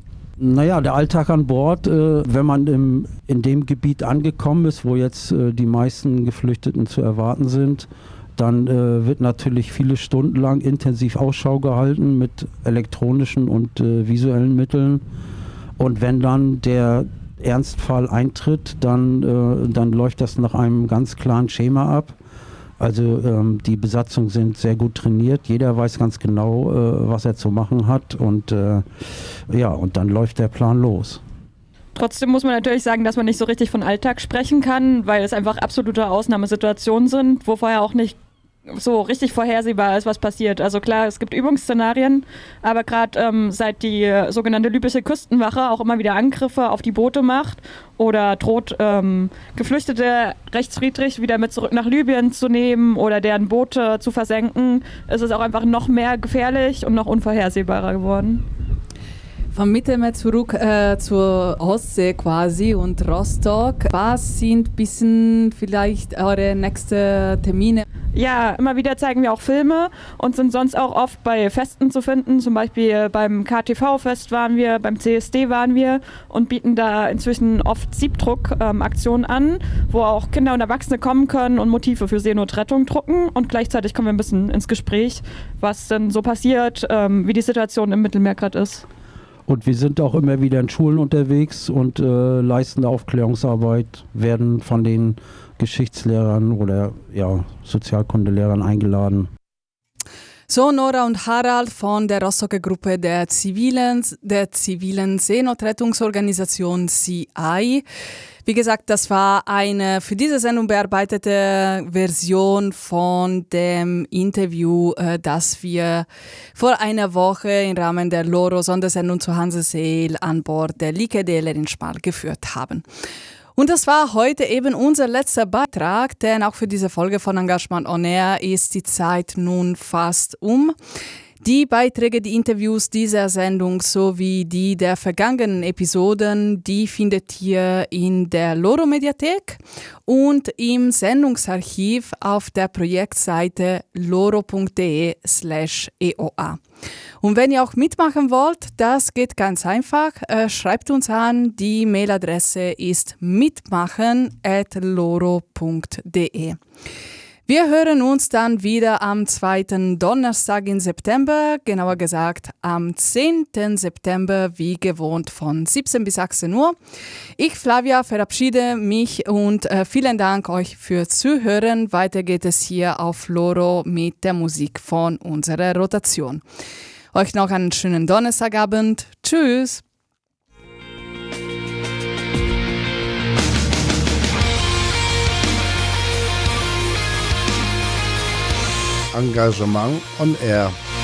N: Naja, der Alltag an Bord, äh, wenn man im, in dem Gebiet angekommen ist, wo jetzt äh, die meisten Geflüchteten zu erwarten sind, dann äh, wird natürlich viele Stunden lang intensiv Ausschau gehalten mit elektronischen und äh, visuellen Mitteln. Und wenn dann der Ernstfall eintritt, dann, äh, dann läuft das nach einem ganz klaren Schema ab. Also ähm, die Besatzungen sind sehr gut trainiert, jeder weiß ganz genau, äh, was er zu machen hat und äh, ja, und dann läuft der Plan los.
O: Trotzdem muss man natürlich sagen, dass man nicht so richtig von Alltag sprechen kann, weil es einfach absolute Ausnahmesituationen sind, wo vorher auch nicht so richtig vorhersehbar ist, was passiert. Also klar, es gibt Übungsszenarien, aber gerade ähm, seit die äh, sogenannte libysche Küstenwache auch immer wieder Angriffe auf die Boote macht oder droht, ähm, Geflüchtete rechtswidrig wieder mit zurück nach Libyen zu nehmen oder deren Boote zu versenken, ist es auch einfach noch mehr gefährlich und noch unvorhersehbarer geworden.
A: Vom Mittelmeer zurück äh, zur Ostsee quasi und Rostock. Was sind ein bisschen vielleicht eure nächsten Termine?
O: Ja, immer wieder zeigen wir auch Filme und sind sonst auch oft bei Festen zu finden. Zum Beispiel beim K T V-Fest waren wir, beim C S D waren wir und bieten da inzwischen oft Siebdruck-Aktionen ähm, an, wo auch Kinder und Erwachsene kommen können und Motive für Seenotrettung drucken. Und gleichzeitig kommen wir ein bisschen ins Gespräch, was denn so passiert, ähm, wie die Situation im Mittelmeer gerade ist.
N: Und wir sind auch immer wieder in Schulen unterwegs und äh, leisten Aufklärungsarbeit, werden von den Geschichtslehrern oder ja, Sozialkundelehrern eingeladen.
A: So Nora und Harald von der Rostocker Gruppe der zivilen, der zivilen Seenotrettungsorganisation C I. Wie gesagt, das war eine für diese Sendung bearbeitete Version von dem Interview, äh, das wir vor einer Woche im Rahmen der Loro-Sondersendung zu Hanseseel an Bord der Likedele in Schmal geführt haben. Und das war heute eben unser letzter Beitrag, denn auch für diese Folge von Engagement On Air ist die Zeit nun fast um. Die Beiträge, die Interviews dieser Sendung sowie die der vergangenen Episoden, die findet ihr in der Loro-Mediathek und im Sendungsarchiv auf der Projektseite loro.de slash eoa. Und wenn ihr auch mitmachen wollt, das geht ganz einfach. Äh, schreibt uns an, die Mailadresse ist mitmachen at loro punkt de. Wir hören uns dann wieder am zweiten Donnerstag im September, genauer gesagt am zehnten September, wie gewohnt von siebzehn bis achtzehn Uhr. Ich, Flavia, verabschiede mich und äh, vielen Dank euch fürs Zuhören. Weiter geht es hier auf Loro mit der Musik von unserer Rotation. Euch noch einen schönen Donnerstagabend. Tschüss!
Q: Engagement on Air.